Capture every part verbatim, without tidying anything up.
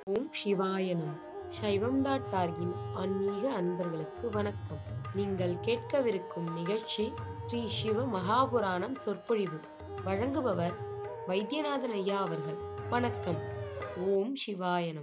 ஓம் சிவாய நம. சைவம் டாட் டார்கின் ஆன்மீக அன்பர்களுக்கு வணக்கம். நீங்கள் கேட்கவிருக்கும் நிகழ்ச்சி ஸ்ரீ சிவ மகாபுராணம் சொற்பொழிவு. வழங்குபவர் வைத்தியநாதன் ஐயா அவர்கள். வணக்கம். ஓம் சிவாய நம.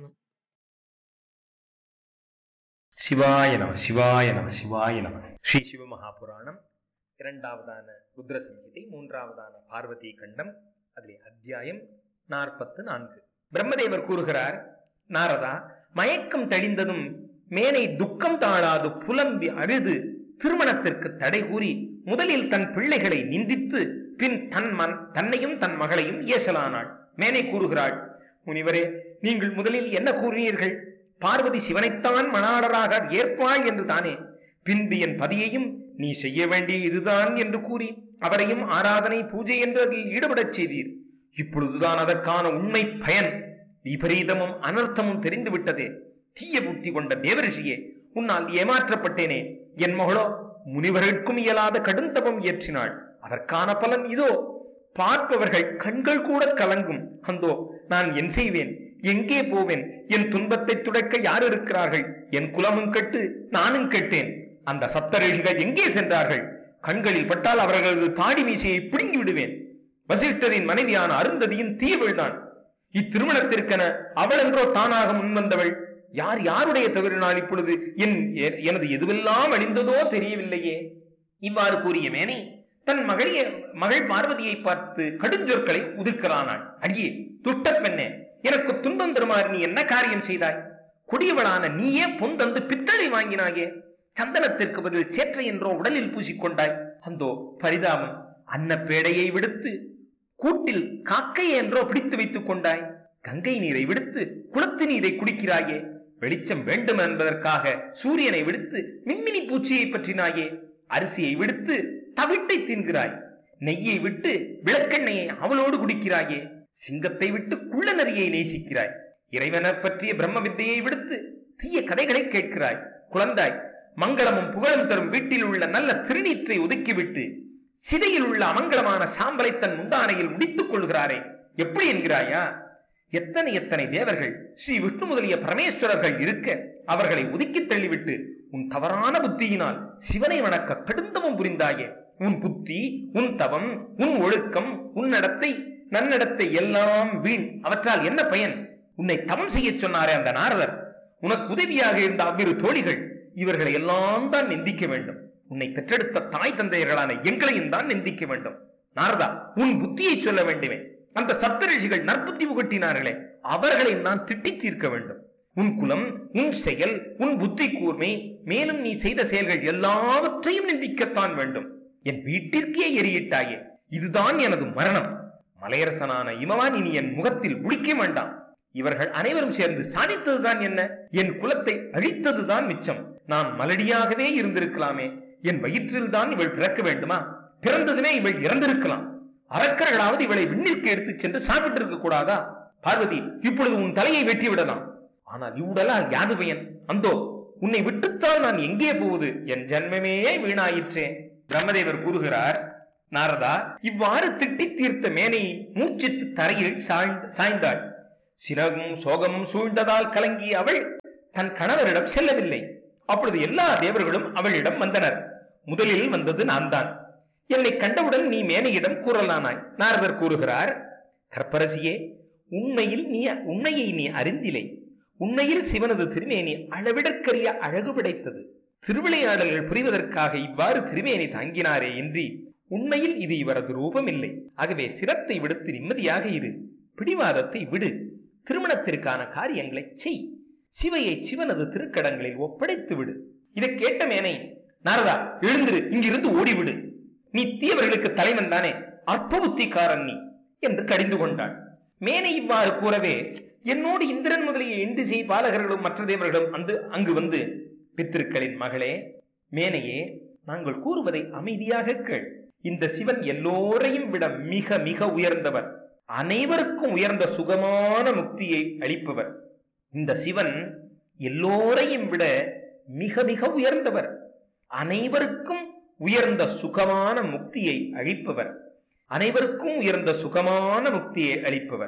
சிவாய நம சிவாய நம சிவாய நம. ஸ்ரீ சிவ மகாபுராணம் இரண்டாவதான ருத்ர சம்ஹிதை, மூன்றாவதான பார்வதி கண்டம், அதிலே அத்தியாயம் நாற்பத்து நான்கு. பிரம்மதேவர் கூறுகிறார், நாரதா, மயக்கம் தெளிந்ததும் மேனை துக்கம் தாழாது புலம்பி அழுது திருமணத்திற்கு தடை கூறி முதலில் தன் பிள்ளைகளை நிந்தித்து பின் தன் மன் தன்னையும் தன் மகளையும் ஏசலானாள். மேனை கூறுகிறாள், முனிவரே, நீங்கள் முதலில் என்ன கூறினீர்கள்? பார்வதி சிவனைத்தான் மணாளராக ஏற்பாள் என்று தானே. பின்பு என் பதியையும் நீ செய்ய வேண்டிய இதுதான் என்று கூறி அவரையும் ஆராதனை பூஜை என்று அதில் ஈடுபடச் செய்தீர். இப்பொழுதுதான் அதற்கான உண்மை பயன் விபரீதமும் அனர்த்தமும் தெரிந்து விட்டதே. தீய புத்தி கொண்ட தேவரிஷியே, உன்னால் ஏமாற்றப்பட்டேனே. என் மகளோ முனிவர்களுக்கும் இயலாத கடுந்தபம் இயற்றினாள். அதற்கான பலன் இதோ. பார்ப்பவர்கள் கண்கள் கூட கலங்கும். அந்தோ நான் என் செய்வேன்? எங்கே போவேன்? என் துன்பத்தை துடைக்க யார் இருக்கிறார்கள்? என் குலமும் கெட்டு நானும் கெட்டேன். அந்த சப்தரிஷிகள் எங்கே சென்றார்கள்? கண்களில் பட்டால் அவர்களது தாடி மீசையை பிடுங்கி விடுவேன். வசிஷ்டரின் மனைவியான அருந்ததியின் தீயவள்தான். இத்திருமணத்திற்கென அவள் என்றோ தானாக முன்வந்தவள். யார் யாருடைய தவறினால் இப்பொழுது என் எனது எதுவெல்லாம் அழிந்ததோ தெரியவில்லையே. இவ்வாறு கூறிய மேனை தன் மகளிய மகள் பார்வதியை பார்த்து கடுஞ்சொற்களை உதிர்க்கிறானாள். அடியே துட்ட பெண்ணே, எனக்கு துன்பம் தருமாறு நீ என்ன காரியம் செய்தாய்? கொடியவளான நீயே பொந்தந்து பித்தளை வாங்கினாயே. சந்தனத்திற்கு பதில் சேற்றை என்றோ உடலில் பூசிக்கொண்டாய். அந்தோ பரிதாபம்! அன்ன பேடையை விடுத்து கூட்டில் காக்கை என்றோ பிடித்து வைத்துக் கொண்டாய். கங்கை நீரை விடுத்து குளத்து நீரை குடிக்கிறாயே. வெளிச்சம் வேண்டும் என்பதற்காக சூரியனை விடுத்து மின்மினி பூச்சியை பற்றினாயே. அரிசியை விடுத்து தவிட்டை தின்கிறாய். நெய்யை விட்டு விளக்கெண்ணையை அவளோடு குடிக்கிறாயே. சிங்கத்தை விட்டு குள்ள நரியை நேசிக்கிறாய். இறைவனர் பற்றிய பிரம்ம வித்தையை விடுத்து தீய கதைகளை கேட்கிறாய். குழந்தாய், மங்களமும் புகழும் தரும் வீட்டில் உள்ள நல்ல திருநீற்றை ஒதுக்கிவிட்டு சிதையில் உள்ள அமங்கலமான சாம்பலை தன் முந்தானையில் முடித்துக் கொள்கிறாரே. எப்படி என்கிறாயா? எத்தனை எத்தனை தேவர்கள், ஸ்ரீ விஷ்ணு முதலிய பரமேஸ்வரர்கள் இருக்க அவர்களை ஒதுக்கி தள்ளிவிட்டு உன் தவறான புத்தியினால் சிவனை வணக்க கடுந்தவம் புரிந்தாயே. உன் புத்தி, உன் தவம், உன் ஒழுக்கம், உன் நடத்தை, நன்னடத்தை எல்லாம் வீண். அவற்றால் என்ன பயன்? உன்னை தவம் செய்ய சொன்னாரே அந்த நாரதர், உனக்கு உதவியாக இருந்த அவ்விரு தோழிகள், இவர்களை எல்லாம் தான் நிந்திக்க வேண்டும். உன்னை பெற்றெடுத்த தாய் தந்தையர்களான எங்களையும் தான் நிந்திக்க வேண்டும். நாரதா, உன் புத்தியை சொல்ல வேண்டுமே. அந்த சப்தரிஷிகள் நற்புத்தி புகட்டினார்களே, அவர்களை நான் திட்டி தீர்க்க வேண்டும். உன் குலம், உன் செயல், உன் புத்தி கூர்மை, மேலும் நீ செய்த செயல்கள் எல்லாவற்றையும் நிந்திக்கத்தான் வேண்டும். என் வீட்டிற்கே எரியிட்டாயே. இதுதான் எனது மரணம். மலையரசனான இமவான் இனி என் முகத்தில் முழிக்க வேண்டாம். இவர்கள் அனைவரும் சேர்ந்து சாதித்ததுதான் என்ன? என் குலத்தை அழித்ததுதான் மிச்சம். நான் மலடியாகவே இருந்திருக்கலாமே. என் வயிற்றில் தான் இவள் பிறக்க வேண்டுமா? பிறந்ததுமே இவள் இறந்திருக்கலாம். அரக்கர்களாவது இவளை விண்ணிற்கு எடுத்து சென்று சாப்பிட்டு இருக்க கூடாதா? பார்வதி, இப்பொழுது உன் தலையை வெட்டி விடலாம். ஆனால் இவ்வுடலால் யாது பயன்? அந்தோ உன்னை விட்டுத்தான் நான் எங்கே போவது? என் ஜன்மமே வீணாயிற்றே. பிரம்மதேவர் கூறுகிறார், நாரதா, இவ்வாறு திட்டி தீர்த்த மேனை மூச்சித்து தரையில் சாய்ந்தாள். சிறகும் சோகமும் சூழ்ந்ததால் கலங்கிய அவள் தன் கணவரிடம் செல்லவில்லை. அப்பொழுது எல்லா தேவர்களும் அவளிடம் வந்தனர். முதலில் வந்தது நான் தான். என்னை கண்டவுடன் நீ மேனையிடம் கூறலானாய். நாரதர் கூறுகிறார், கற்பரசியே, உண்மையில் நீ உண்மையை நீ அறிந்திலை. உண்மையில் சிவனது திருமேனி அளவிடற்கரிய அழகு படைத்தது. திருவிளையாடல்கள் புரிவதற்காக இவ்வாறு திருமேனி தாங்கினாரே இன்றி உண்மையில் இது இவரது ரூபம் இல்லை. ஆகவே சிரத்தை விடுத்து நிம்மதியாக இரு. பிடிவாதத்தை விடு. திருமணத்திற்கான காரியங்களை செய். சிவையை சிவனது திருக்கடங்களில் ஒப்படைத்து விடு. இதை கேட்ட மேனை, நாரதா, எழுந்திரு, இங்கிருந்து ஓடிவிடு. நீ தீயவர்களுக்கு தலைவன் தானே, அற்ப புத்திக்காரன் நீ என்று கடிந்து கொண்டாள். மேனை இவ்வாறு கூறவே என்னோடு இந்திரன் முதலிய இந்திசை பாலகர்களும் மற்ற தேவர்களும் வந்து அங்கு வந்து, பித்திருக்களின் மகளே, மேனையே, நாங்கள் கூறுவதை அமைதியாக கேள். இந்த சிவன் எல்லோரையும் விட மிக மிக உயர்ந்தவர். அனைவருக்கும் உயர்ந்த சுகமான முக்தியை அளிப்பவர். இந்த சிவன் எல்லோரையும் விட மிக மிக உயர்ந்தவர். அனைவருக்கும் உயர்ந்த சுகமான முக்தியை அளிப்பவர். அனைவருக்கும் உயர்ந்த சுகமான முக்தியை அளிப்பவர்.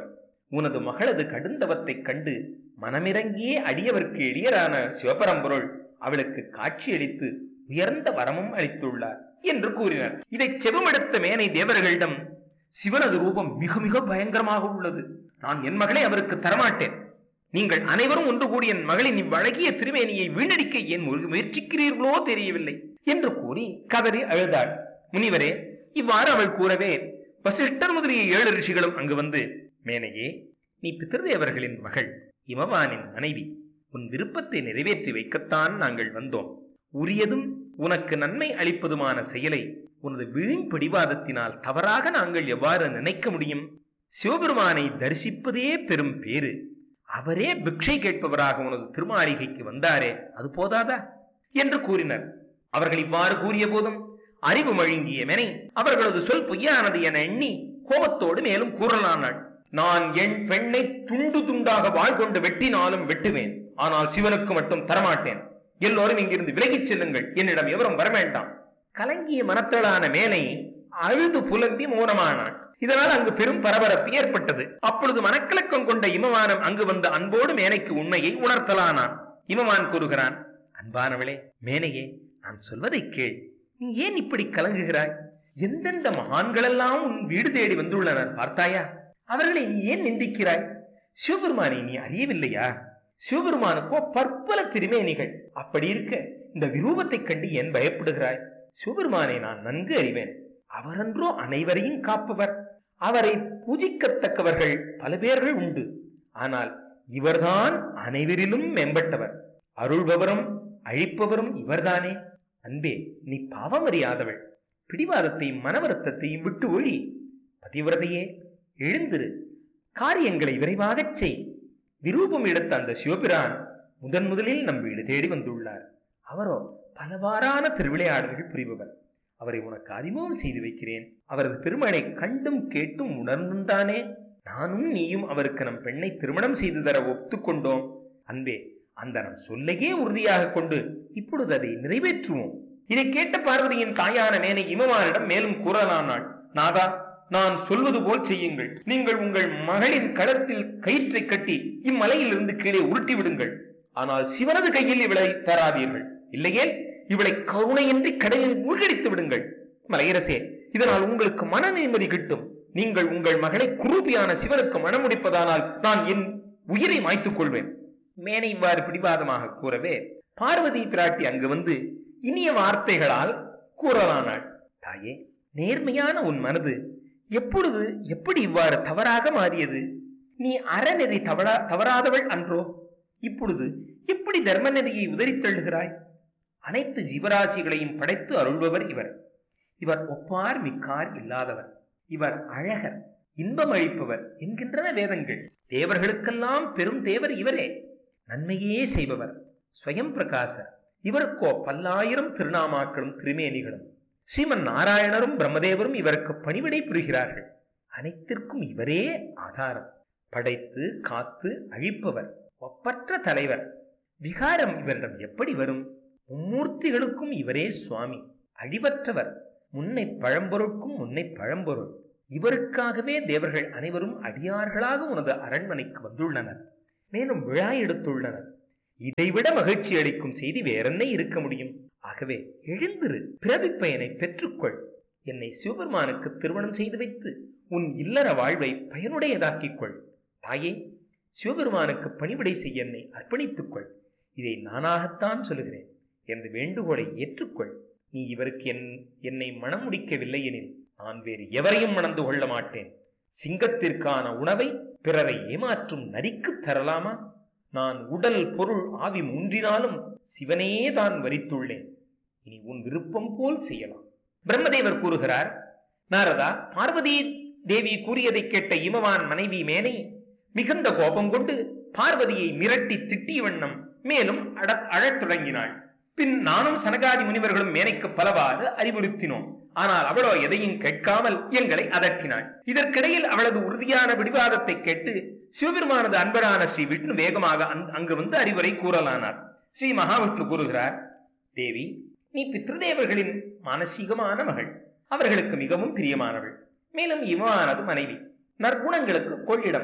உனது மகளது கடுந்தவத்தைக் கண்டு மனமிறங்கியே அடியவர்க்கு எளியரான சிவபரம்பொருள் அவளுக்கு காட்சியளித்து உயர்ந்த வரமும் அளித்துள்ளார் என்று கூறினார். இதை செவமெடுத்த மேனை தேவர்களிடம், சிவனது ரூபம் மிக மிக பயங்கரமாக உள்ளது, நான் என் மகளை அவருக்கு தரமாட்டேன், நீங்கள் அனைவரும் ஒன்று கூடி என் மகளின் இவ்வழகிய திருமேனியை வீணடிக்க ஏன் முயற்சிக்கிறீர்களோ தெரியவில்லை என்று கூறி கதறி அழுதாள். முனிவரே, இவ்வாறு அவள் கூறவே வசிஷ்டர் முதலிய ஏழு ரிஷிகளும் அங்கு வந்து, மேனையே, நீ பித்ருதேவர்களின் மகள், இமவானின் மனைவி, உன் விருப்பத்தை நிறைவேற்றி வைக்கத்தான் நாங்கள் வந்தோம். உரியதும் உனக்கு நன்மை அளிப்பதுமான செயலை உனது வீண் பிடிவாதத்தினால் தவறாக நாங்கள் எவ்வாறு நினைக்க முடியும்? சிவபெருமானை தரிசிப்பதே பெரும் பேரு, அவரே பிக்ஷை கேட்பவராக உனது திருமாளிகைக்கு வந்தாரே, அது போதாதா என்று கூறினர். அவர்கள் இவ்வாறு கூறிய போதும் அறிவு மழுங்கிய மேனை அவர்களது சொல் பொய்யானது என எண்ணி கோபத்தோடு மேலும் கூறலானாள். நான் என் பெண்ணை துண்டு துண்டாக வாழ் கொண்டு வெட்டினாலும் வெட்டுவேன், ஆனால் சிவனுக்கு மட்டும் தரமாட்டேன். எல்லோரும் இங்கிருந்து விலகிச் செல்லுங்கள், என்னிடம் எவரும் வரவேண்டாம். கலங்கிய மனத்தளான மேனை அழுது புலம்பி மௌனமானாள். இதனால் அங்கு பெரும் பரபரப்பு ஏற்பட்டது. அப்பொழுது மனக்கலக்கம் கொண்ட இமவானம் அங்கு வந்த அன்போடு மேனைக்கு உண்மையை உணர்த்தலானான். இமவான் கூறுகிறான், அன்பானவளே, மேனையே, நான் சொல்வதை கேள். நீ ஏன் இப்படி கலங்குகிறாய்? எந்தெந்த மகான்களெல்லாம் உன் வீடு தேடி வந்துள்ளனர் பார்த்தாயா? அவர்களை நீ ஏன் நிந்திக்கிறாய்? சிவபெருமானை நீ அறியவில்லையா? சிவபெருமானுக்கோ பற்பல திருமேனிகள். அப்படி இருக்க இந்த விரூபத்தை கண்டு ஏன் பயப்படுகிறாய்? சிவபெருமானை நான் நன்கு அறிவேன். அவரன்றோ அனைவரையும் காப்பவர். அவரை பூஜிக்கத்தக்கவர்கள் பல பேர்கள் உண்டு. ஆனால் இவர்தான் அனைவரிலும் மேம்பட்டவர். அருள்பவரும் அழிப்பவரும் இவர்தானே. அன்பே, நீ பாவம் அறியாதவள். பிடிவாதத்தையும் மனவருத்தத்தையும் விட்டு ஒழி. பதிவிரதையே, எழுந்திரு, காரியங்களை விரைவாகச் செய். விரூபம் எடுத்த அந்த சிவபிரான் முதன் முதலில் நம் வீடு தேடி வந்துள்ளார். அவரோ பலவாறான திருவிளையாடல்கள் புரிபவர். அவரை உனக்கு அறிமுகம் செய்து வைக்கிறேன். அவரது பெருமனை கண்டும் கேட்டும் உணர்ந்தும் தானே நானும் நீயும் அவருக்கு நம் பெண்ணை திருமணம் செய்து தர ஒத்துக்கொண்டோம். அன்பே, அந்த நம் சொல்லையே உறுதியாக கொண்டு இப்பொழுது அதை நிறைவேற்றுவோம். இதை கேட்ட பார்வதியின் தாயான மேனை இமவானிடம் மேலும் கூறலானாள். நாதா, நான் சொல்வது போல் செய்யுங்கள். நீங்கள் உங்கள் மகளின் களத்தில் கயிற்றை கட்டி இம்மலையில் இருந்து கீழே உருட்டி விடுங்கள். ஆனால் சிவனது கையில் இவளை தராதீர்கள். இல்லையே இவளை கருணையின்றி கடலில் மூழ்கடித்து விடுங்கள். மலையரசே, இதனால் உங்களுக்கு மன நிம்மதி கிட்டும். நீங்கள் உங்கள் மகளை குரூபியான சிவனுக்கு மனமுடிப்பதானால் நான் என் உயிரை மாய்த்துக் கொள்வேன். மேனை இவ்வாறு பிடிவாதமாக கூறவே பார்வதி பிராட்டி அங்கு வந்து இனிய வார்த்தைகளால் கூறலானாள். தாயே, நேர்மையான உன் மனது எப்பொழுது எப்படி இவ்வாறு தவறாக மாறியது? நீ அறநெறி தவறா தவறாதவள் அன்றோ? இப்பொழுது எப்படி தர்ம நெறியை உதறித் தள்ளுகிறாய்? அனைத்து ஜீவராசிகளையும் படைத்து அருள்பவர் இவர். இவர் ஒப்பார் மிக்கார் இல்லாதவர். இவர் அழகர், இன்பம் அளிப்பவர் என்கின்றன வேதங்கள். தேவர்களுக்கெல்லாம் பெரும் தேவர் இவரே. நன்மையே செய்பவர், ஸ்வயம் பிரகாசர். இவருக்கோ பல்லாயிரம் திருநாமாக்களும் திருமேனிகளும். ஸ்ரீமன் நாராயணரும் பிரம்மதேவரும் இவருக்கு பணிவிடை புரிகிறார்கள். அனைத்திற்கும் இவரே ஆதாரம். படைத்து காத்து அழிப்பவர், ஒப்பற்ற தலைவர். விகாரம் இவரிடம் எப்படி வரும்? மும்மூர்த்திகளுக்கும் இவரே சுவாமி. அழிவற்றவர், முன்னை பழம்பொருட்கும் முன்னை பழம்பொருள். இவருக்காகவே தேவர்கள் அனைவரும் அடியார்களாக உனது அரண்மனைக்கு வந்துள்ளனர். மேலும் விழா எடுத்துள்ளனர். இதைவிட மகிழ்ச்சி அளிக்கும் செய்தி வேறென்ன இருக்க முடியும்? ஆகவே எழுந்திரு, பிறவி பயனை பெற்றுக்கொள். என்னை சிவபெருமானுக்கு திருமணம் செய்து வைத்து உன் இல்லற வாழ்வை பயனுடையதாக்கிக் கொள். தாயே, சிவபெருமானுக்கு பணிவிடை செய்ய என்னை அர்ப்பணித்துக்கொள். இதை நானாகத்தான் சொல்லுகிறேன். எனது வேண்டுகோளை ஏற்றுக்கொள். நீ இவருக்கு என் என்னை மனம் முடிக்கவில்லை எனில் நான் வேறு எவரையும் மணந்து கொள்ள மாட்டேன். சிங்கத்திற்கான உணவை பிறரை ஏமாற்றும் நரிக்கு தரலாமா? நான் உடல் பொருள் ஆவி மூன்றினாலும் சிவனே தான் வரித்துள்ளேன். இனி உன் விருப்பம் போல் செய்யலாம். பிரம்மதேவர் கூறுகிறார், நாரதா, பார்வதி தேவி கூறியதை கேட்ட இமவான் மனைவி மேனை மிகுந்த கோபம் கொண்டு பார்வதியை மிரட்டி திட்டிய வண்ணம் மேலும் அட அழத் தொடங்கினாள். பின் நானும் சனகாதி முனிவர்களும் மேனைக்கு பலவாறு அறிவுறுத்தினோம். ஆனால் அவளோ எதையும் கேட்காமல் எங்களை அதட்டினாள். இதற்கிடையில் அவளது உறுதியான பிடிவாதத்தை கேட்டு சிவபெருமானது அன்பரான ஸ்ரீ விஷ்ணு வேகமாக அங்கு வந்து அறிவுரை கூறலானார். ஸ்ரீ மகாவிஷ்ணு கூறுகிறார், தேவி, நீ பித்ருதேவர்களின் மானசீகமான மகள். அவர்களுக்கு மிகவும் பிரியமானவள். மேலும் இவனானது மனைவி. நற்குணங்களுக்கு கொள்ளிடம்.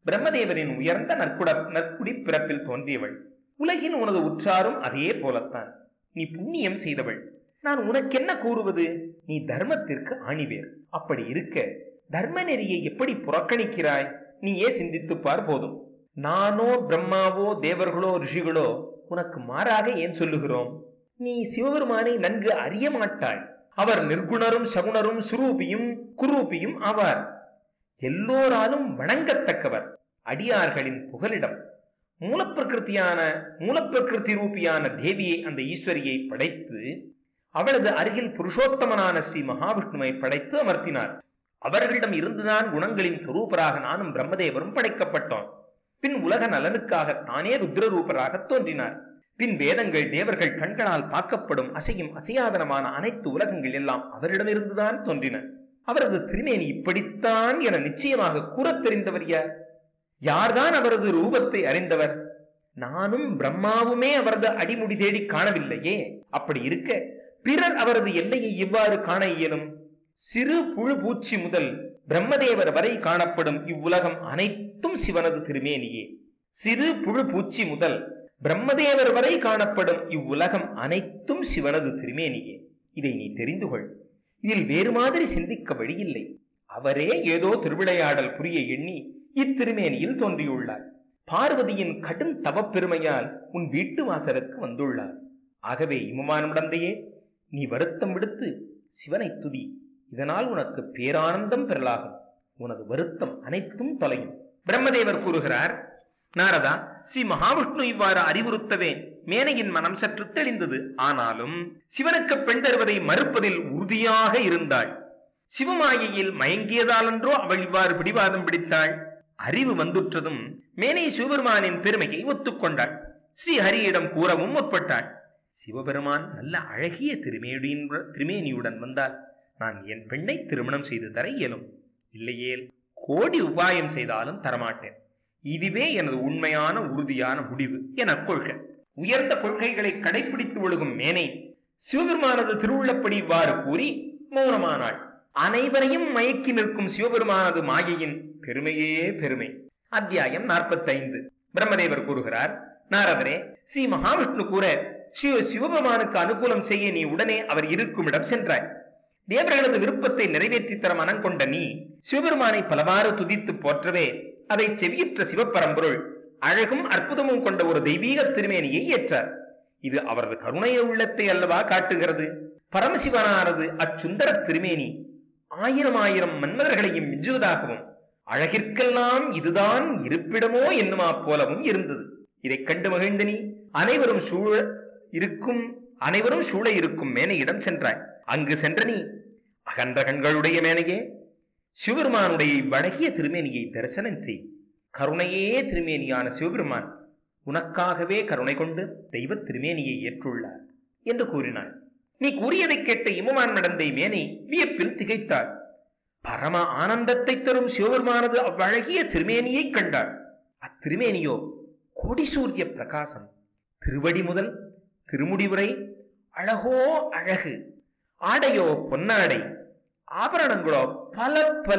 பிரம்மதேவரின் உயர்ந்த நற்குட நற்குடி பிறப்பில் தோன்றியவள். உலகின் உனது உற்றாரும் அதே போலத்தான். நீ புண்ணியம் செய்தவள். நான் உனக்கென்ன கூறுவது? நீ தர்மத்திற்கு ஆணிவேர். அப்படி இருக்க தர்ம நெறியை எப்படி புறக்கணிக்கிறாய்? நீயே சிந்தித்துப்பார் போதும். நானோ பிரம்மாவோ தேவர்களோ ரிஷிகளோ உனக்கு மாறாக ஏன் சொல்லுகிறோம்? நீ சிவபெருமானை நன்கு அறிய மாட்டாய். அவர் நிர்குணரும் சகுணரும் சுரூபியும் குரூபியும் ஆவார். எல்லோராலும் வணங்கத்தக்கவர். அடியார்களின் புகலிடம். மூலப்பிரகிருத்தியான மூலப்பிரகிருதி ரூபியான தேவியை, அந்த ஈஸ்வரியை படைத்து அவளது அருகில் புருஷோத்தமனான ஸ்ரீ மகாவிஷ்ணுவை படைத்து அமர்த்தினார். அவர்களிடம் இருந்துதான் குணங்களின் சுரூபராக நானும் பிரம்மதேவரும் படைக்கப்பட்டோம். பின் உலக நலனுக்காக தானே ருத்ரரூபராக தோன்றினார். பின் வேதங்கள் தேவர்கள் கண்களால் பார்க்கப்படும் அசையும் அசையாதனமான அனைத்து உலகங்கள் எல்லாம் அவரிடமிருந்துதான் தோன்றின. அவரது திருமேனி இப்படித்தான் என நிச்சயமாக கூறத் தெரிந்தவர் யார்? யார்தான் அவரது ரூபத்தை அறிந்தவர்? நானும் பிரம்மாவுமே அவரது அடிமுடி தேடி காணவில்லையே. அப்படி இருக்க பிறர் அவரது எல்லையை இவ்வாறு காண இயலும்? சிறு புழு பூச்சி முதல் பிரம்மதேவர் வரை காணப்படும் இவ்வுலகம் அனைத்தும் சிவனது திருமேனியே. சிறு புழு பூச்சி முதல் பிரம்மதேவர் வரை காணப்படும் இவ்வுலகம் அனைத்தும் சிவனது திருமேனியே. இதை நீ தெரிந்து கொள். இதில் வேறு மாதிரி சிந்திக்க வழியில்லை. அவரே ஏதோ திருவிளையாடல் புரிய எண்ணி இத்திருமேனியில் தோன்றியுள்ளார். பார்வதியின் கடும் தவப்பெருமையால் உன் வீட்டு வாசலுக்கு வந்துள்ளார். ஆகவே இமமானுடந்தையே, நீ வருத்தம் விடுத்து சிவனை துதி. இதனால் உனக்கு பேரானந்தம் பெறலாகும். உனது வருத்தம் அனைத்தும் தொலையும். பிரம்மதேவர் கூறுகிறார், நாரதா, ஸ்ரீ மகாவிஷ்ணு இவ்வாறு அறிவுறுத்தவே மேனையின் மனம் சற்று தெளிந்தது. ஆனாலும் சிவனுக்கு பெண் தருவதை மறுப்பதில் உறுதியாக இருந்தாள். சிவமாயையில் மயங்கியதாலன்றோ அவள் இவ்வாறு பிடிவாதம் பிடித்தாள். அறிவு வந்துற்றதும் மேனை சிவபெருமானின் பெருமையை ஒத்துக்கொண்டாள். ஸ்ரீ ஹரியிடம் கூறவும் முற்பட்டாள். சிவபெருமான் நல்ல அழகிய திருமேனியுடன் திருமேனியுடன் வந்தால் நான் என் பெண்ணை திருமணம் செய்து தர இயலும். இல்லையேல் கோடி உபாயம் செய்தாலும் தரமாட்டேன். இதுவே எனது உண்மையான உறுதியான முடிவு என கொள்க. உயர்ந்த கொள்கைகளை கடைபிடித்து ஒழுகும் மேனை சிவபெருமானது திருவுள்ளப்படி இவ்வாறு கூறி மௌனமானாள். அனைவரையும் மயக்கி நிற்கும் சிவபெருமானது மாயையின் பெருமையே பெருமை. அத்தியாயம் நாற்பத்தி ஐந்து. பிரம்மதேவர் கூறுகிறார், நாரதரே, ஸ்ரீ மகாவிஷ்ணு கூற சிவ சிவபெருமானுக்கு அனுகூலம் செய்ய நீ உடனே அவர் இருக்கும் இடம் சென்றாய். தேவர்களது விருப்பத்தை நிறைவேற்றி தர மனம் கொண்ட நீ சிவபெருமானை பலவாறு துதித்து போற்றவே அதை செவியுற்ற சிவப்பரம்பொருள் அழகும் அற்புதமும் கொண்ட ஒரு தெய்வீக திருமேனியை ஏற்றார். இது அவரது கருணைய உள்ளத்தை அல்லவா காட்டுகிறது. பரமசிவனானது அச்சுந்தர திருமேனி ஆயிரம் ஆயிரம் மன்மதர்களையும் மிஞ்சுவதாகவும் அழகிற்கெல்லாம் இதுதான் இருப்பிடமோ என்னுமா போலவும் இருந்தது. இதை கண்டு மகிழ்ந்த நீ அனைவரும் சூழ இருக்கும் அனைவரும் சூழ இருக்கும் மேனையிடம் சென்றாய். அங்கு சென்ற நீ அகன்ற கண்களுடைய மேனையே, சிவபெருமானுடைய வழகிய திருமேனியை தரிசனம் செய். கருணையே திருமேனியான சிவபெருமான் உனக்காகவே கருணை கொண்டு தெய்வ திருமேனியை ஏற்றுள்ளார் என்று கூறினாள். நீ கூறியதை கேட்ட இமமான் நடந்தை மேனை வியப்பில் திகைத்தாள். பரம ஆனந்தத்தை தரும் சிவபெருமானது அவ்வழகிய திருமேனியை கண்டாள். அத்திருமேனியோ கோடி சூரிய பிரகாசம். திருவடி முதல் திருமுடி வரை அழகோ அழகு. ஆடையோ பொன்னாடை, ஆபரணங்களோ பல பல.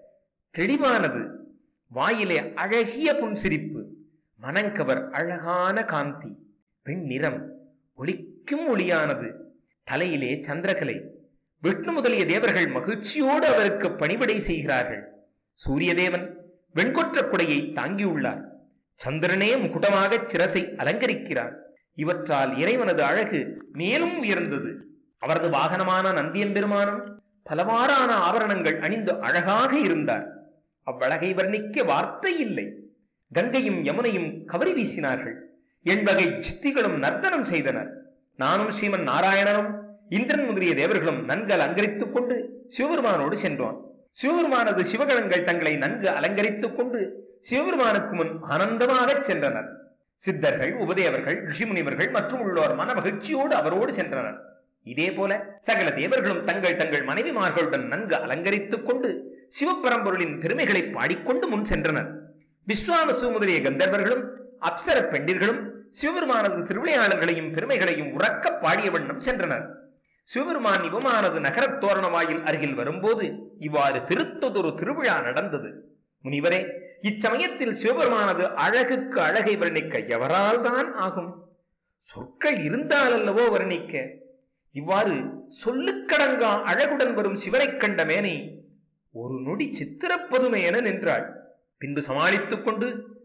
தெளிவானது. வாயிலே அழகிய புன்சிரிப்பு, மனங்கவர் அழகான காந்தி. பெண் நிறம் ஒளிக்கும் ஒளியானது. தலையிலே சந்திரகலை. விஷ்ணு முதலிய தேவர்கள் மகிழ்ச்சியோடு அவருக்கு பணிவிடை செய்கிறார்கள். சூரிய தேவன் வெண்கொற்ற குடையை தாங்கியுள்ளார். சந்திரனே முகுடமாக சிரசை அலங்கரிக்கிறார். இவற்றால் இறைவனது அழகு மேலும் உயர்ந்தது. அவரது வாகனமான நந்தியம்பெருமானும் பலவாறான ஆபரணங்கள் அணிந்து அழகாக இருந்தார். அவ்வழகை வர்ணிக்க வார்த்தை இல்லை. கங்கையும் யமுனையும் கவரி வீசினார்கள். எண்வகை சித்திகளும் நர்த்தனம் செய்தனர். நானும் ஸ்ரீமன் நாராயணனும் இந்திரன் முதலிய தேவர்களும் நன்கு அலங்கரித்துக் கொண்டு சிவபெருமானோடு சென்றோம். சிவபெருமானது சிவகணங்கள் தங்களை நன்கு அலங்கரித்துக் கொண்டு சிவபெருமானுக்கு முன் ஆனந்தமாக சென்றனர். சித்தர்கள், உபதேவர்கள், ரிஷிமுனிவர்கள் மற்றும் உள்ளோர் மன மகிழ்ச்சியோடு அவரோடு சென்றனர். இதே போல சகல தேவர்களும் தங்கள் தங்கள் மனைவிமார்களுடன் நன்கு அலங்கரித்துக் கொண்டு சிவபரம்பொருளின் பெருமைகளை பாடிக்கொண்டு முன் சென்றனர். விஸ்வாவசு முதலிய கந்தர்வர்களும் அப்சர பெண்டிர்களும் சிவபெருமானது திருவிளையாடல்களையும் பெருமைகளையும் உறக்க பாடிய வண்ணம் சென்றனர். சிவபெருமான் இவமானது நகரத் தோரண வாயில் அருகில் வரும்போது இவ்வாறு பெருத்ததொரு திருவிழா நடந்தது. முனிவரே, இச்சமயத்தில் சிவபெருமானது அழகுக்கு அழகை வர்ணிக்க எவரால் தான் ஆகும்? சொற்கள் இருந்தால் அல்லவோ வர்ணிக்க. இவ்வாறு சொல்லுக்கடங்கா அழகுடன் வரும் சிவனைக் கண்ட மேனை ஒரு நொடி சித்திரப்பதுமே என நின்றாள். பின்பு சமாளித்துக் கொண்டு,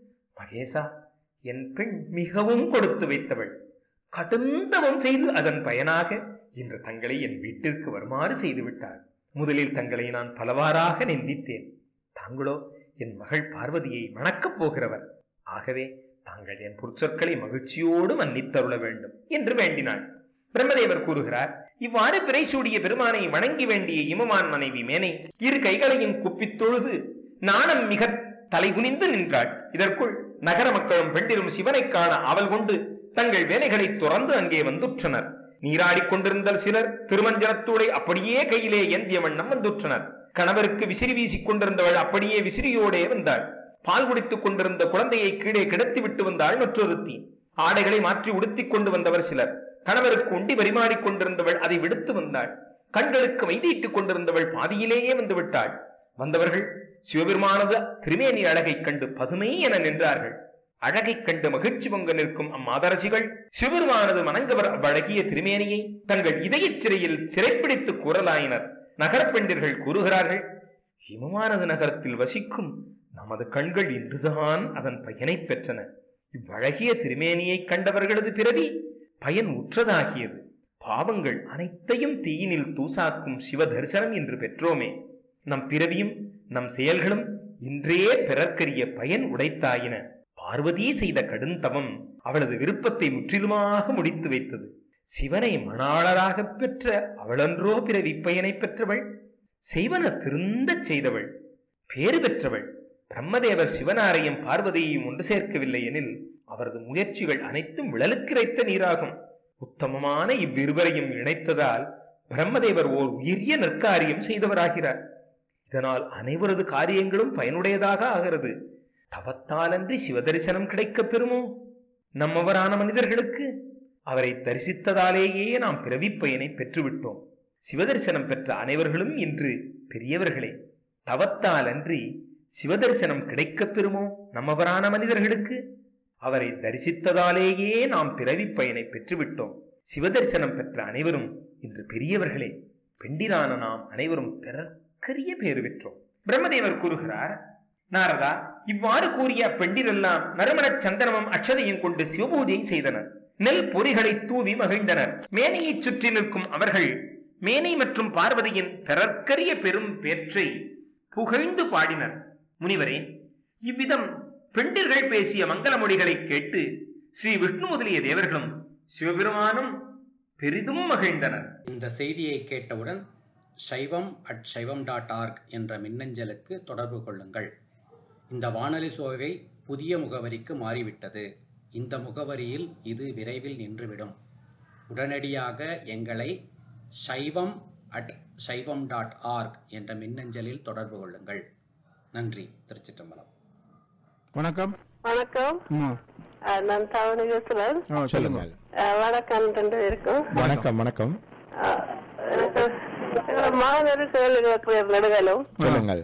மகேசா, என் பெண் மிகவும் கொடுத்து வைத்தவள். கடுந்தவம் செய்து அதன் பயனாக இன்று தங்களை என் வீட்டிற்கு வருமாறு செய்து விட்டாள். முதலில் தங்களை நான் பலவாறாக நிந்தித்தேன். தாங்களோ என் மகள் பார்வதியை மணக்கப் போகிறவர். ஆகவே தாங்கள் என் பொற்சொற்களை மகிழ்ச்சியோடு மன்னித்தருள வேண்டும் என்று வேண்டினாள். பிரம்மதேவர் கூறுகிறார், இவ்வாறு பிறை சூடிய பெருமானை வணங்கி வேண்டிய இமவான் மனைவி மேனை இரு கைகளையும் குப்பித் தொழுது நாணம் மிக தலைகுனிந்து நின்றாள். இதற்குள் நகர மக்களும் பெண்டிரும் சிவனை காண அவள் கொண்டு தங்கள் வேலைகளை துறந்து அங்கே வந்துற்றனர். நீராடிக் கொண்டிருந்த சிலர் திருமஞ்சனத்தோடு அப்படியே கையிலே ஏந்திய வண்ணம் வந்துற்றனர். கணவருக்கு விசிறி வீசிக் கொண்டிருந்தவள் அப்படியே விசிறியோடே வந்தாள். பால் குடித்துக் கொண்டிருந்த குழந்தையை கீழே கிடத்தி விட்டு வந்தாள் மற்றொருத்தி. ஆடைகளை மாற்றி உடுத்திக் கொண்டு வந்தவர் சிலர். கணவருக்கு உண்டி பரிமாறிக் கொண்டிருந்தவள் அதை விடுத்து வந்தாள். கண்களுக்கு வைத்திட்டுக் கொண்டிருந்தவள் பாதியிலேயே வந்து விட்டாள். வந்தவர்கள் சிவபெருமானது திருமேனி அழகைக் கண்டு பதுமை என நின்றார்கள். அழகைக் கண்டு மகிழ்ச்சி பொங்க நிற்கும் அம்மாதரசிகள் சிவபெருமானது மணங்கவர் அவ்வழகிய திருமேனியை தங்கள் இதயச் சிறையில் சிறைப்பிடித்து கூறலாயினர். நகரப்பெண்டிர்கள் கூறுகிறார்கள், இமமானது நகரத்தில் வசிக்கும் நமது கண்கள் இன்றுதான் அதன் பயனை பெற்றன. இவ்வழகிய திருமேனியை கண்டவர்களது பிறவி பயன் உற்றதாகியது. பாவங்கள் அனைத்தையும் தீயினில் தூசாக்கும் சிவ தரிசனம் என்று பெற்றோமே. நம் பிறவியும் நம் செயல்களும் இன்றே பிறர்க்கரிய பயன் உடைத்தாயின. பார்வதி செய்த கடுந்தவம் அவளது விருப்பத்தை முற்றிலுமாக முடித்து வைத்தது. சிவனை மணாளராக பெற்ற அவளன்றோ பிறவி பயனை பெற்றவள். செய்வன திருந்த செய்தவள், பேறு பெற்றவள். பிரம்மதேவர் சிவனாரையும் பார்வதியையும் ஒன்று சேர்க்கவில்லை எனில் அவரது முயற்சிகள் அனைத்தும் விழலுக்கிரைத்த நீராகும். உத்தமமான இவ்விருவரையும் இணைத்ததால் பிரம்மதேவர் ஓர் உயரிய நற்காரியம் செய்தவராகிறார். இதனால் அனைவரது காரியங்களும் பயனுடையதாக ஆகிறது. தவத்தாலன்றி சிவதரிசனம் கிடைக்கப் பெறுமோ? நம்மவரான மனிதர்களுக்கு அவரை தரிசித்ததாலேயே நாம் பிறவி பயனை பெற்றுவிட்டோம். சிவதரிசனம் பெற்ற அனைவர்களும் இன்று பெரியவர்களே. தவத்தால் அன்றி சிவதரிசனம் கிடைக்கப் பெறுமோ நம்மவரான மனிதர்களுக்கு? அவரை தரிசித்ததாலேயே நாம் பிறவி பயனை பெற்றுவிட்டோம். சிவதரிசனம் பெற்ற அனைவரும் இன்று பெரியவர்களே. பெண்டிரான நாம் அனைவரும் பிறர்க்கரிய பேறு பெற்றோம். பிரம்மதேவர் கூறுகிறார், நாரதா, இவ்வாறு கூறிய பெண்டிரெல்லாம் நறுமணச் சந்தனமும் அக்ஷதையும் கொண்டு சிவபூஜை செய்தனர். நெல் பொறிகளை தூவி மகிழ்ந்தனர். மேனையை சுற்றி நிற்கும் அவர்கள் மேனை மற்றும் பார்வதியின் பிறர்க்கரிய பெரும் பேற்றை புகழ்ந்து பாடினர். முனிவரே, இவ்விதம் பெண்டிர்கள் பேசிய மங்கள மொழிகளை கேட்டு ஸ்ரீ விஷ்ணு முதலிய தேவர்களும் சிவபெருமானும் பெரிதும் மகிழ்ந்தனர். இந்த செய்தியை கேட்டவுடன் சைவம் அட் சைவம் டாட் ஆர்க் என்ற மின்னஞ்சலுக்கு தொடர்பு கொள்ளுங்கள். இந்த வானொலி சோவை புதிய முகவரிக்கு மாறிவிட்டது. இந்த முகவரியில் இது விரைவில் நின்றுவிடும். உடனடியாக எங்களை சைவம் அட் சைவம் டாட் ஆர்க் என்ற மின்னஞ்சலில் தொடர்பு கொள்ளுங்கள். நன்றி. திருச்சிற்றம்பலம். வணக்கம். வணக்கம். நான் தவணை பேசுறேன். சொல்லுங்க. வணக்கம். ரெண்டு பேருக்கும் வணக்கம். வணக்கம். மாணவர் கேள்வி நெடுகலும் சொல்லுங்கள்.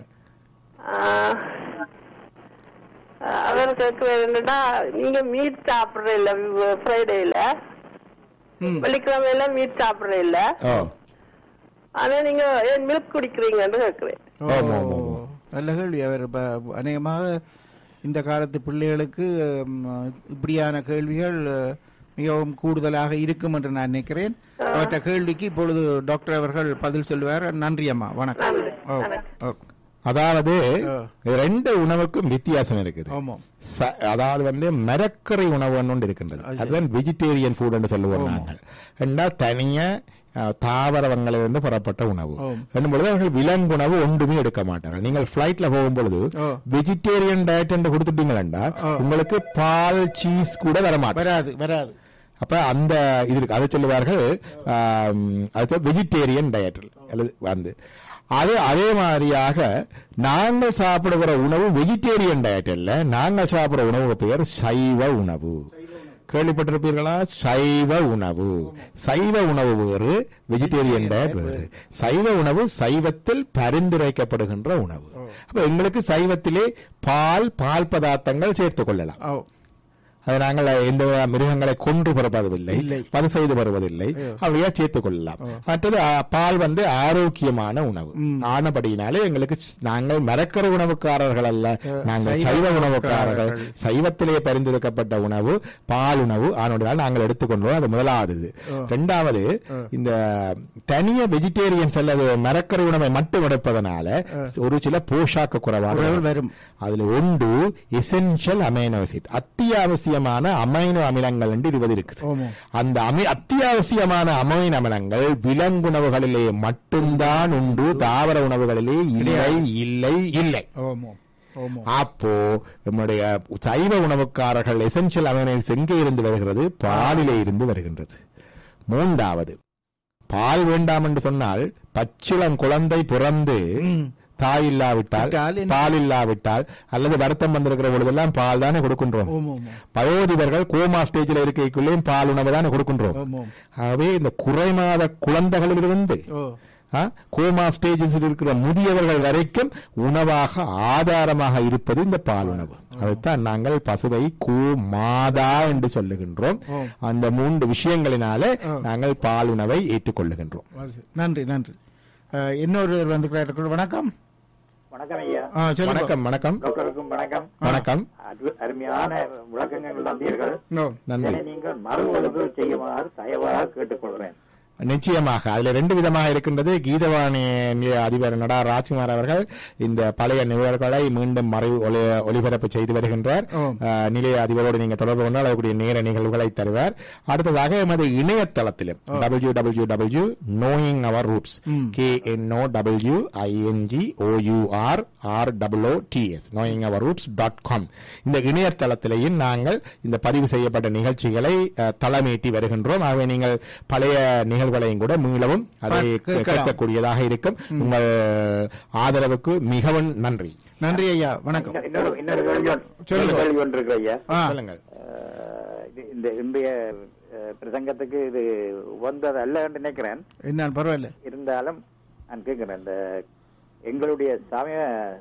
அவர் கேட்கிறா, நீங்க மீட் சாப்பிடுற இல்ல ஃப்ரைடேல, வெள்ளிக்கிழமையில மீட் சாப்பிடுற இல்ல, ஆனா நீங்க ஏன் மில்க் குடிக்கிறீங்கன்னு கேட்கிறேன். நல்ல கேள்வி. அவர் அநேகமாக இந்த காலத்து பிள்ளைகளுக்கு இப்படியான கேள்விகள் மிகவும் கூடுதலாக இருக்கும் என்று நான் நினைக்கிறேன். அவற்ற கேள்விக்கு இப்பொழுது டாக்டர் அவர்கள் பதில் சொல்லுவார். நன்றி அம்மா. வணக்கம். அதாவது ரெண்டு உணவுக்கும் வித்தியாசம் இருக்குது. அதாவது வந்து மரக்கரை உணவு ஒன்று இருக்கின்றது, அதுதான் வெஜிடேரியன் ஃபுட் என்று சொல்லுவோம் நாங்கள். ரெண்டாவது தனியா தாவரங்களிலிருந்து புறப்பட்ட உணவு என்னும்பொழுது அவர்கள் விலங்குணவு ஒன்றுமே எடுக்க மாட்டார்கள். நீங்கள் பிளைட்ல போகும்பொழுது வெஜிடேரியன் டயட் என்று கொடுத்துட்டீங்களா உங்களுக்கு பால் சீஸ் கூட வரமாட்டாது வராது. அப்ப அந்த இது இருக்கு, அதை சொல்லுவார்கள் வெஜிடேரியன் டயட் வந்து. அது அதே மாதிரியாக நாங்கள் சாப்பிடுகிற உணவு வெஜிடேரியன் டயட் அல்ல, நாங்கள் சாப்பிடுற உணவு பெயர் சைவ உணவு. கேள்விப்பட்டிருப்பீர்களா? சைவ உணவு. சைவ உணவு வேறு, வெஜிடேரியன் டயட் வேறு. சைவ உணவு சைவத்தில் பரிந்துரைக்கப்படுகின்ற உணவு. அப்ப எங்களுக்கு சைவத்திலே பால் பால் பதார்த்தங்கள் சேர்த்துக் கொள்ளலாம். அதை நாங்கள் எந்த மிருகங்களை கொன்று பிறப்பதில்லை, பது செய்து வருவதில்லை, அவையா சேர்த்துக் கொள்ளலாம். மற்றது பால் வந்து ஆரோக்கியமான உணவு ஆனபடியினாலே எங்களுக்கு நாங்கள் மரக்கரை உணவுக்காரர்கள் அல்ல, நாங்கள் சைவ உணவுக்காரர்கள். சைவத்திலே பரிந்துரைக்கப்பட்ட உணவு பால் உணவு ஆனோடால் நாங்கள் எடுத்துக்கொண்டோம். அது முதலாவது. இரண்டாவது, இந்த தனிய வெஜிடேரியன்ஸ் அல்லது மரக்கரை உணவை மட்டும் எடுப்பதனால ஒரு சில போஷாக்கு குறைவாக வரும். அதுல ஒன்று எசென்ஷியல் அமைனோ ஆசிட், அத்தியாவசிய அமைனோ அமிலங்கள் என்று இருபது இருக்குது. அந்த அத்தியாவசியமான அமைனோ அமிலங்கள் விலங்குணவுகளிலே மட்டும்தான் உண்டு, தாவர உணவுகளிலே இல்லை இல்லை இல்லை. அப்போ நம்முடைய சைவ உணவுக்காரர்கள் எசென்ஷியல் அமைனோ ஆசிட் எங்கே இருந்து வருகிறது? பாலிலே இருந்து வருகின்றது. மூன்றாவது, பால் வேண்டாம் என்று சொன்னால் பச்சிளம் குழந்தை பிறந்து தாய் இல்லாவிட்டால், பால் இல்லாவிட்டால் அல்லது வருத்தம் வந்திருக்கிற பொழுதெல்லாம் பால் தானே கொடுக்கின்றோம். வயோதிபர்கள் கோமா ஸ்டேஜில் இருக்கைக்குள்ளேயும் பால் உணவு தானே கொடுக்கின்றோம். ஆகவே இந்த குறைமாத குழந்தைகளிலிருந்து கோமா ஸ்டேஜில் இருக்கிற முதியவர்கள் வரைக்கும் உணவாக ஆதாரமாக இருப்பது இந்த பால் உணவு. அதுதான் நாங்கள் பசுவை கோ மாதா என்று சொல்லுகின்றோம். அந்த மூன்று விஷயங்களினாலே நாங்கள் பால் உணவை ஏற்றுக்கொள்ளுகின்றோம். நன்றி நன்றி. இன்னொரு வந்து வணக்கம். வணக்கம் ஐயா. வணக்கம் வணக்கம் டாக்டருக்கும் வணக்கம். வணக்கம். அருமையான விளக்கங்கள் தந்தீர்கள். நன்றி. நீங்கள் மறு ஒழுங்கு செய்யுமாறு தயவாக கேட்டுக்கொள்கிறேன். நிச்சயமாக அதுல ரெண்டு விதமாக இருக்கின்றது. கீதவாணி அதிபர் நடா ராஜ்குமார் அவர்கள் இந்த பழைய நிகழ்வுகளை மீண்டும் மறை ஒலிபரப்பு செய்து வருகின்றார். நிலைய அதிபரோடு நீங்க தொடர்பு கொண்டால் அதற்குரிய நேர நிகழ்வுகளை தருவார். அடுத்ததாக எமது இணையதளத்திலும் W W W knowing our roots K N O W I N G O you are R double O D S knowing our roots dot com இந்த இணையதளத்திலேயும் நாங்கள் இந்த பதிவு செய்யப்பட்ட நிகழ்ச்சிகளை தளமேற்றி வருகின்றோம். ஆகவே நீங்கள் பழைய நிகழ்வு கூட மீளவும் அதை கேட்கக்கூடியதாக இருக்கும். உங்கள் ஆதரவுக்கு மிகவும் நன்றி. நன்றி ஐயா. வணக்கம். இன்னொரு கேள்வி ஒன்று இருக்கு ஐயா. சொல்லுங்கள். இந்த இன்றைய பிரசங்கத்துக்கு இது வந்தது அல்ல என்று நினைக்கிறேன். என்ன பரவாயில்ல இருந்தாலும் நான் கேட்கிறேன். இந்த எங்களுடைய சமய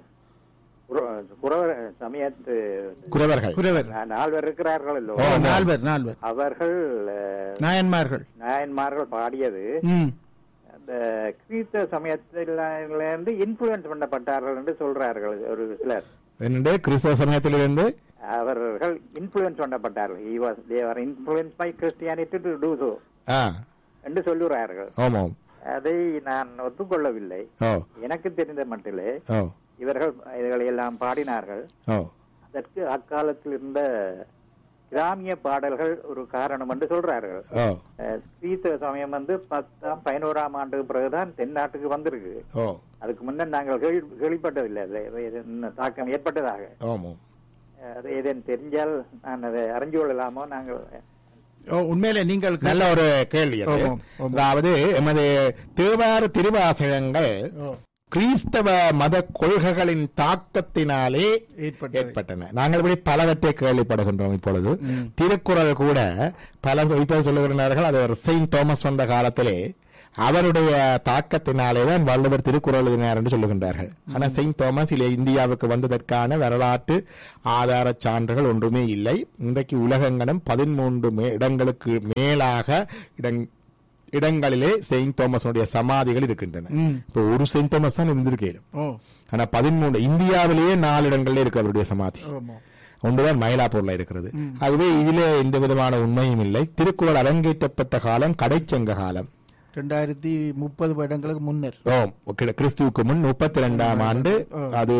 சமயத்து குறவர்கள் நால்வர் இருக்கிறார்கள், நால்வர் நால்வர் அவர்கள் நாயன்மார்கள் நாயன்மார்கள் பாடியது அந்த கிறிஸ்தவ சமயத்திலிருந்து இன்ஃபுளுன்ஸ் பண்ணப்பட்டார்கள் என்று சொல்றார்கள் ஒரு சிலர். என்னண்டு கிறிஸ்தவ சமயத்திலிருந்து அவர்கள் influence பண்ணப்பட்டார்கள். he was they were influenced by Christianity to do so என்று சொல்லுகிறார்கள். ஆமாம். அதை நான் ஒத்துக்கொள்ளவில்லை. எனக்கு தெரிந்த மட்டிலே இவர்கள் இவர்களை எல்லாம் பாடினார்கள். அதற்கு அக்காலத்தில் இருந்த கிராமிய பாடல்கள் ஒரு காரணம் என்று சொல்றார்கள். கிறிஸ்தவ சமயம் வந்து பத்தாம் பதினோராம் ஆண்டுக்கு பிறகுதான் தென்னாட்டுக்கு வந்திருக்கு. அதுக்கு முன்னர் நாங்கள் கேள்விப்பட்டதில்லை தாக்கம் ஏற்பட்டதாக. அது ஏதேனும் தெரிஞ்சால் நான் அதை அறிஞ்சு கொள்ளலாமோ? நாங்கள் உண்மையிலே நீங்கள் நல்ல ஒரு கேள்வி. அதாவது எமது தேவார திருவாசகங்கள் கிறிஸ்தவ மத கொள்கைகளின் தாக்கத்தினாலே ஏற்பட்டன. நாங்கள் இப்படி பலவற்றை கேள்விப்படுகின்றோம். இப்பொழுது திருக்குறள் கூட பல இப்ப சொல்லுகிறார்கள். அது செயின்ட் தாமஸ் வந்த காலத்திலே அவருடைய தாக்கத்தினாலேதான் வள்ளுவர் திருக்குறள் எழுதினார் என்று சொல்லுகின்றார்கள். ஆனால் செயின்ட் தாமஸ் இந்தியாவுக்கு வந்ததற்கான வரலாற்று ஆதார சான்றுகள் ஒன்றுமே இல்லை. இன்றைக்கு உலகங்களும் பதிமூன்று இடங்களுக்கு மேலாக இடங் இடங்களிலே செயின்ட் தாமஸுடைய சமாதிகள் இருக்கின்றன. இப்போ ஒரு செயின்ட் தாமஸ் தான் இருந்திருக்கேன். ஆனா பதிமூன்று இந்தியாவிலேயே நாலு இடங்கள்ல இருக்கு அவருடைய சமாதி. ஒன்றுதான் மயிலாப்பூர்ல இருக்கிறது. ஆகவே இதிலே எந்த விதமான உண்மையும் இல்லை. திருக்குறள் அரங்கேற்றப்பட்ட காலம் கடைச்சங்க காலம், இரண்டாயிரத்தி முப்பது வருடங்களுக்கு முன்னர். கிறிஸ்துவுக்கு முன் முப்பத்தி இரண்டாம் ஆண்டு அது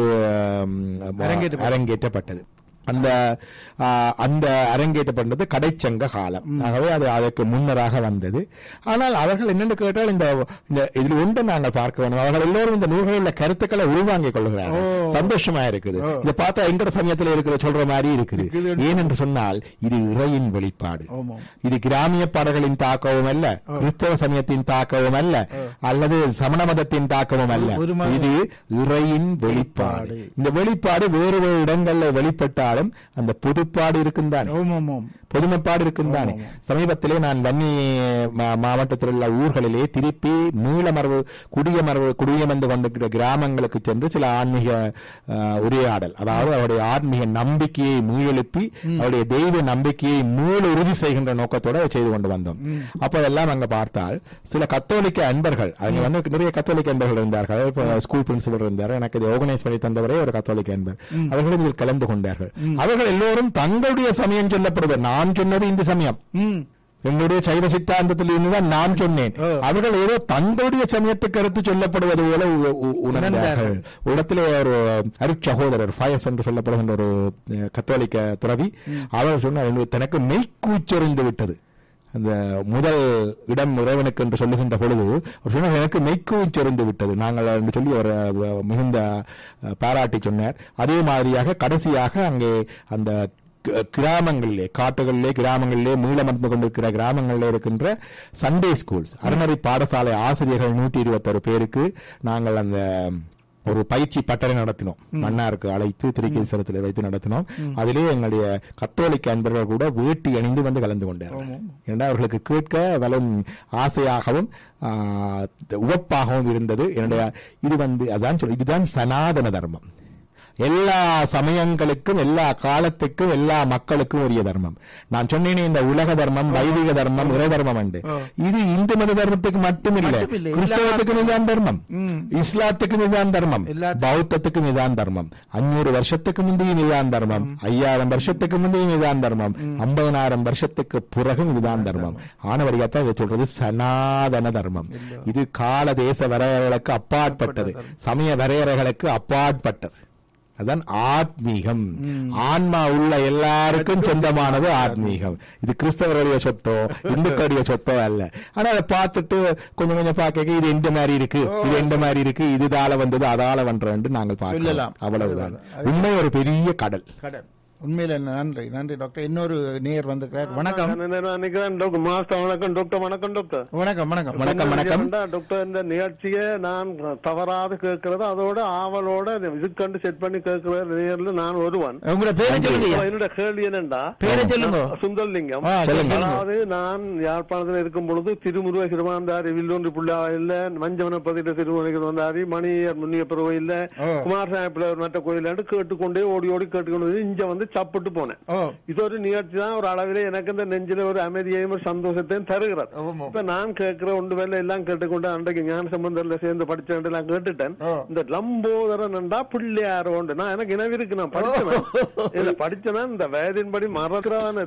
அரங்கேற்றப்பட்டது. அந்த அந்த அரங்கேற்றப்பட்டது கடைச்சங்க காலம். ஆகவே அது அதற்கு முன்னராக வந்தது. ஆனால் அவர்கள் என்னென்னு கேட்டால் இந்த இதில் ஒன்று நாங்கள் பார்க்க வேண்டும். அவர்கள் எல்லோரும் இந்த நூல்களில் கருத்துக்களை உள்வாங்கிக் கொள்கிறார்கள். சந்தோஷமா இருக்குது. இதை பார்த்தா எங்கட சமயத்தில் இருக்கிற சொல்ற மாதிரி இருக்குது. ஏனென்று சொன்னால் இது இறையின் வெளிப்பாடு. இது கிராமிய பாடல்களின் தாக்கமும் அல்ல, கிறிஸ்தவ சமயத்தின் தாக்கமும் அல்ல, அல்லது சமண மதத்தின் தாக்கமும் அல்ல. இது இறையின் வெளிப்பாடு. இந்த வெளிப்பாடு வேறு வேறு இடங்களில் வெளிப்பட்டால் இருந்தாலும் அந்த புதுப்பாடு இருக்கும் தானே, புதுமைப்பாடு இருக்கும் தானே. சமீபத்திலே நான் வன்னி மாவட்டத்தில் உள்ள ஊர்களிலே திருப்பி மீளமரபு குடியமரபு குடியமர்ந்து கொண்டிருக்கிற கிராமங்களுக்கு சென்று சில ஆன்மீக உரையாடல், அதாவது அவருடைய ஆன்மீக நம்பிக்கையை மீளெழுப்பி அவருடைய தெய்வ நம்பிக்கையை மீள உறுதி செய்கின்ற நோக்கத்தோடு செய்து கொண்டு வந்தோம். அப்போதெல்லாம் அங்க பார்த்தால் சில கத்தோலிக்க அன்பர்கள், அங்க வந்து நிறைய கத்தோலிக்க அன்பர்கள் இருந்தார்கள். ஸ்கூல் பிரின்சிபல் இருந்தார், எனக்கு இதை ஆர்கனைஸ் பண்ணி தந்தவரே ஒரு கத்தோலிக்க அன்பர், அவர்களும் இதில் கலந்து கொண்டார்கள். அவர்கள் எல்லோரும் தங்களுடைய சமயம் சொல்லப்படுவர். நான் சொன்னது இந்த சமயம், எங்களுடைய சைவ சித்தாந்தத்தில் இருந்துதான் நான் சொன்னேன். அவர்கள் ஏதோ தங்களுடைய சமயத்துக்கு கருத்து சொல்லப்படுவது போல உணர்ந்தார்கள். இடத்திலே ஒரு அருட்சகோதரர் ஃபயஸ் என்று சொல்லப்படுகின்ற ஒரு கத்தோலிக்க துறவி, அவர் சொன்னார், தனக்கு மெய்க்கூச்செறிந்து விட்டது. அந்த முதல் இடம் இறைவனுக்கு என்று சொல்லுகின்ற பொழுது எனக்கு மெய்க்கூச்செறிந்து விட்டது நாங்கள் என்று சொல்லி ஒரு மிகுந்த பாராட்டி சொன்னார். அதே மாதிரியாக கடைசியாக அங்கே அந்த கிராமங்களிலே, காட்டுகளிலே, கிராமங்களிலே, மீளமர்ந்து கொண்டிருக்கிற கிராமங்களிலே இருக்கின்ற சண்டே ஸ்கூல்ஸ், அறநெறி பாடசாலை ஆசிரியர்கள் நூற்றி இருபத்தொரு பேருக்கு நாங்கள் அந்த ஒரு பயிற்சி பட்டறை நடத்தினோம். மன்னாருக்கு அழைத்து திருக்கேசரத்தில் வைத்து நடத்தினோம். அதிலே எங்களுடைய கத்தோலிக்க அன்பர்கள் கூட வேட்டி அணிந்து வந்து கலந்து கொண்டார்கள். ஏன்னா அவர்களுக்கு கேட்க வலும் ஆசையாகவும் உவப்பாகவும் இருந்தது. என்னுடைய இது வந்து அதான் சொல் இதுதான் சனாதன தர்மம். எல்லா சமயங்களுக்கும், எல்லா காலத்துக்கும், எல்லா மக்களுக்கும் உரிய தர்மம். நான் சொன்னேனே இந்த உலக தர்மம், வைதிக தர்மம், இறை தர்மம் உண்டு. இது இந்து மத தர்மத்துக்கு மட்டுமில்லை, கிறிஸ்தவத்துக்கும் இதான் தர்மம், இஸ்லாத்துக்கும் இதான் தர்மம், பௌத்தத்துக்கும் இதான் தர்மம், அஞ்சூறு வருஷத்துக்கு முந்தையும் இதான் தர்மம், ஐயாயிரம் வருஷத்துக்கு முந்தையும் இதான் தர்மம், ஐம்பதனாயிரம் வருஷத்துக்கு பிறகும் இதுதான் தர்மம். ஆனவரியாத்தான் இதை சொல்றது சனாதன தர்மம். இது கால தேச வரையறைகளுக்கு அப்பாற்பட்டது, சமய வரையறைகளுக்கு அப்பாற்பட்டது. அதான் ஆத்மீகம். ஆன்மா உள்ள எல்லாருக்கும் சொந்தமானது ஆத்மீகம். இது கிறிஸ்தவருடைய சொத்தோ இந்துக்களுடைய சொத்தோ அல்ல. ஆனா அதை பார்த்துட்டு கொஞ்சம் கொஞ்சம் பார்க்க இது எந்த மாதிரி இருக்கு, இது எந்த மாதிரி இருக்கு, இதுதால வந்தது அதால வந்தது நாங்கள் பார்க்கலாம். அவ்வளவுதான். உண்மை ஒரு பெரிய கடல். உண்மையில நன்றி நன்றி டாக்டர். இன்னொரு நேயர் வந்திருக்கிறார். வணக்கம் மாஸ்டர். வணக்கம் டாக்டர். வணக்கம் டாக்டர். வணக்கம் வணக்கம் வணக்கம் வணக்கம் டாக்டர். இந்த நிகழ்ச்சியை நான் தவறாது கேட்கறது, அதோட ஆவலோட இதுக்கண்டு செட் பண்ணி கேட்கிற நேர்ல நான் ஒருவன். உங்களோட பேரை சொல்லுங்க. என்னோட கேள்வி என்னண்டா, பேரை சொல்லுங்க. சுந்தரலிங்கம். அதாவது நான் யாழ்ப்பாணத்தில் இருக்கும் பொழுது திருமுருக சிறுமாந்தாரி, வில்லொன்று புள்ளாயில்ல, மஞ்சவன பதில திருமுருக சிறுமாந்தாரி, மணியர் முன்னியப்பர் கோயில்ல, குமாரசாமி பிள்ளைவர் மற்ற கோயில் கேட்டுக்கொண்டே ஓடி ஓடி கேட்டுக்கொண்டு இங்க வந்து சாப்பிட்டு போனேன். இது ஒரு நிகழ்ச்சி தான். ஒரு அளவிலே எனக்கு இந்த நெஞ்சில ஒரு அமைதியையும் ஒரு சந்தோஷத்தையும் தருகிறது. இப்ப நான் கேட்கிற ஒன்று வேலை எல்லாம் கேட்டுக்கொண்டு அன்றைக்கு ஞான சம்பந்தர்ல சேர்ந்து படிச்சேன் எல்லாம் கேட்டுட்டேன். இந்த லம்போதரன் என்றா பிள்ளையார் உண்டு. நான் எனக்கு இனவு இருக்கு, நான் படிச்சேன் படிச்சேன்னா இந்த வயதின்படி மறக்கிறதான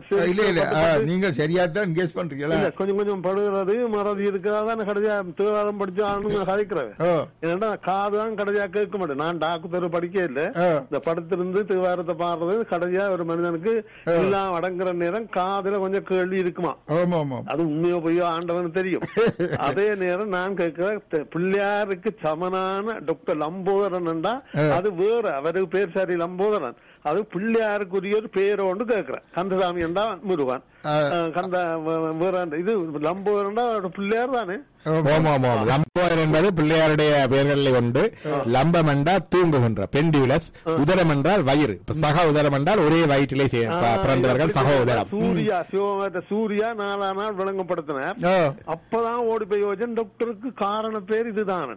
நீங்க சரியா தான் கேஸ் பண்றீங்களா? கொஞ்சம் கொஞ்சம் படுகிறது மறதி இருக்கிறதான் கடைசியா தேவாரம் படிச்சு ஆளுங்க கதைக்கிறேன். ஏன்னா காதுதான் கடைசியா கேட்க மாட்டேன். நான் டாக்டர் படிக்க இல்லை, இந்த படத்திலிருந்து தேவாரத்தை பாடுறது கடைசியா ஒரு மனிதனுக்கு எல்லாம் அடங்குற நேரம் காதுல கொஞ்சம் கேள்வி இருக்குமா, அது உண்மையோ பொய்யோ ஆண்டவன் தெரியும். அதே நேரம் நான் கேட்கிற பிள்ளையாருக்கு சமனான டாக்டர் லம்போதரன், அது வேற, அவருக்கு பேர் சரி லம்போதரன், அது பிள்ளையாருக்குரிய ஒரு பேரை ஒன்று கேட்கிறேன். கந்தசாமி என்றா முருகன், கந்த வேற இது லம்போதரன்டா பிள்ளையார் தானே. லம்போதரன் என்பது பிள்ளையாருடைய பெயர்களில் உண்டு. லம்பம் என்றால் தூங்குகின்ற பெண்டிவிலஸ், உதரம் என்றால் வயிறு, சக உதரம் என்றால் ஒரே வயிற்றிலே பிறந்தவர்கள் சக உதரம். சூர்யா சிவ சூர்யா நாலா நாள் விளங்கப்படுத்தினார். அப்பதான் ஓடி போய் யோஜன் டாக்டருக்கு காரண பேர் இதுதான்.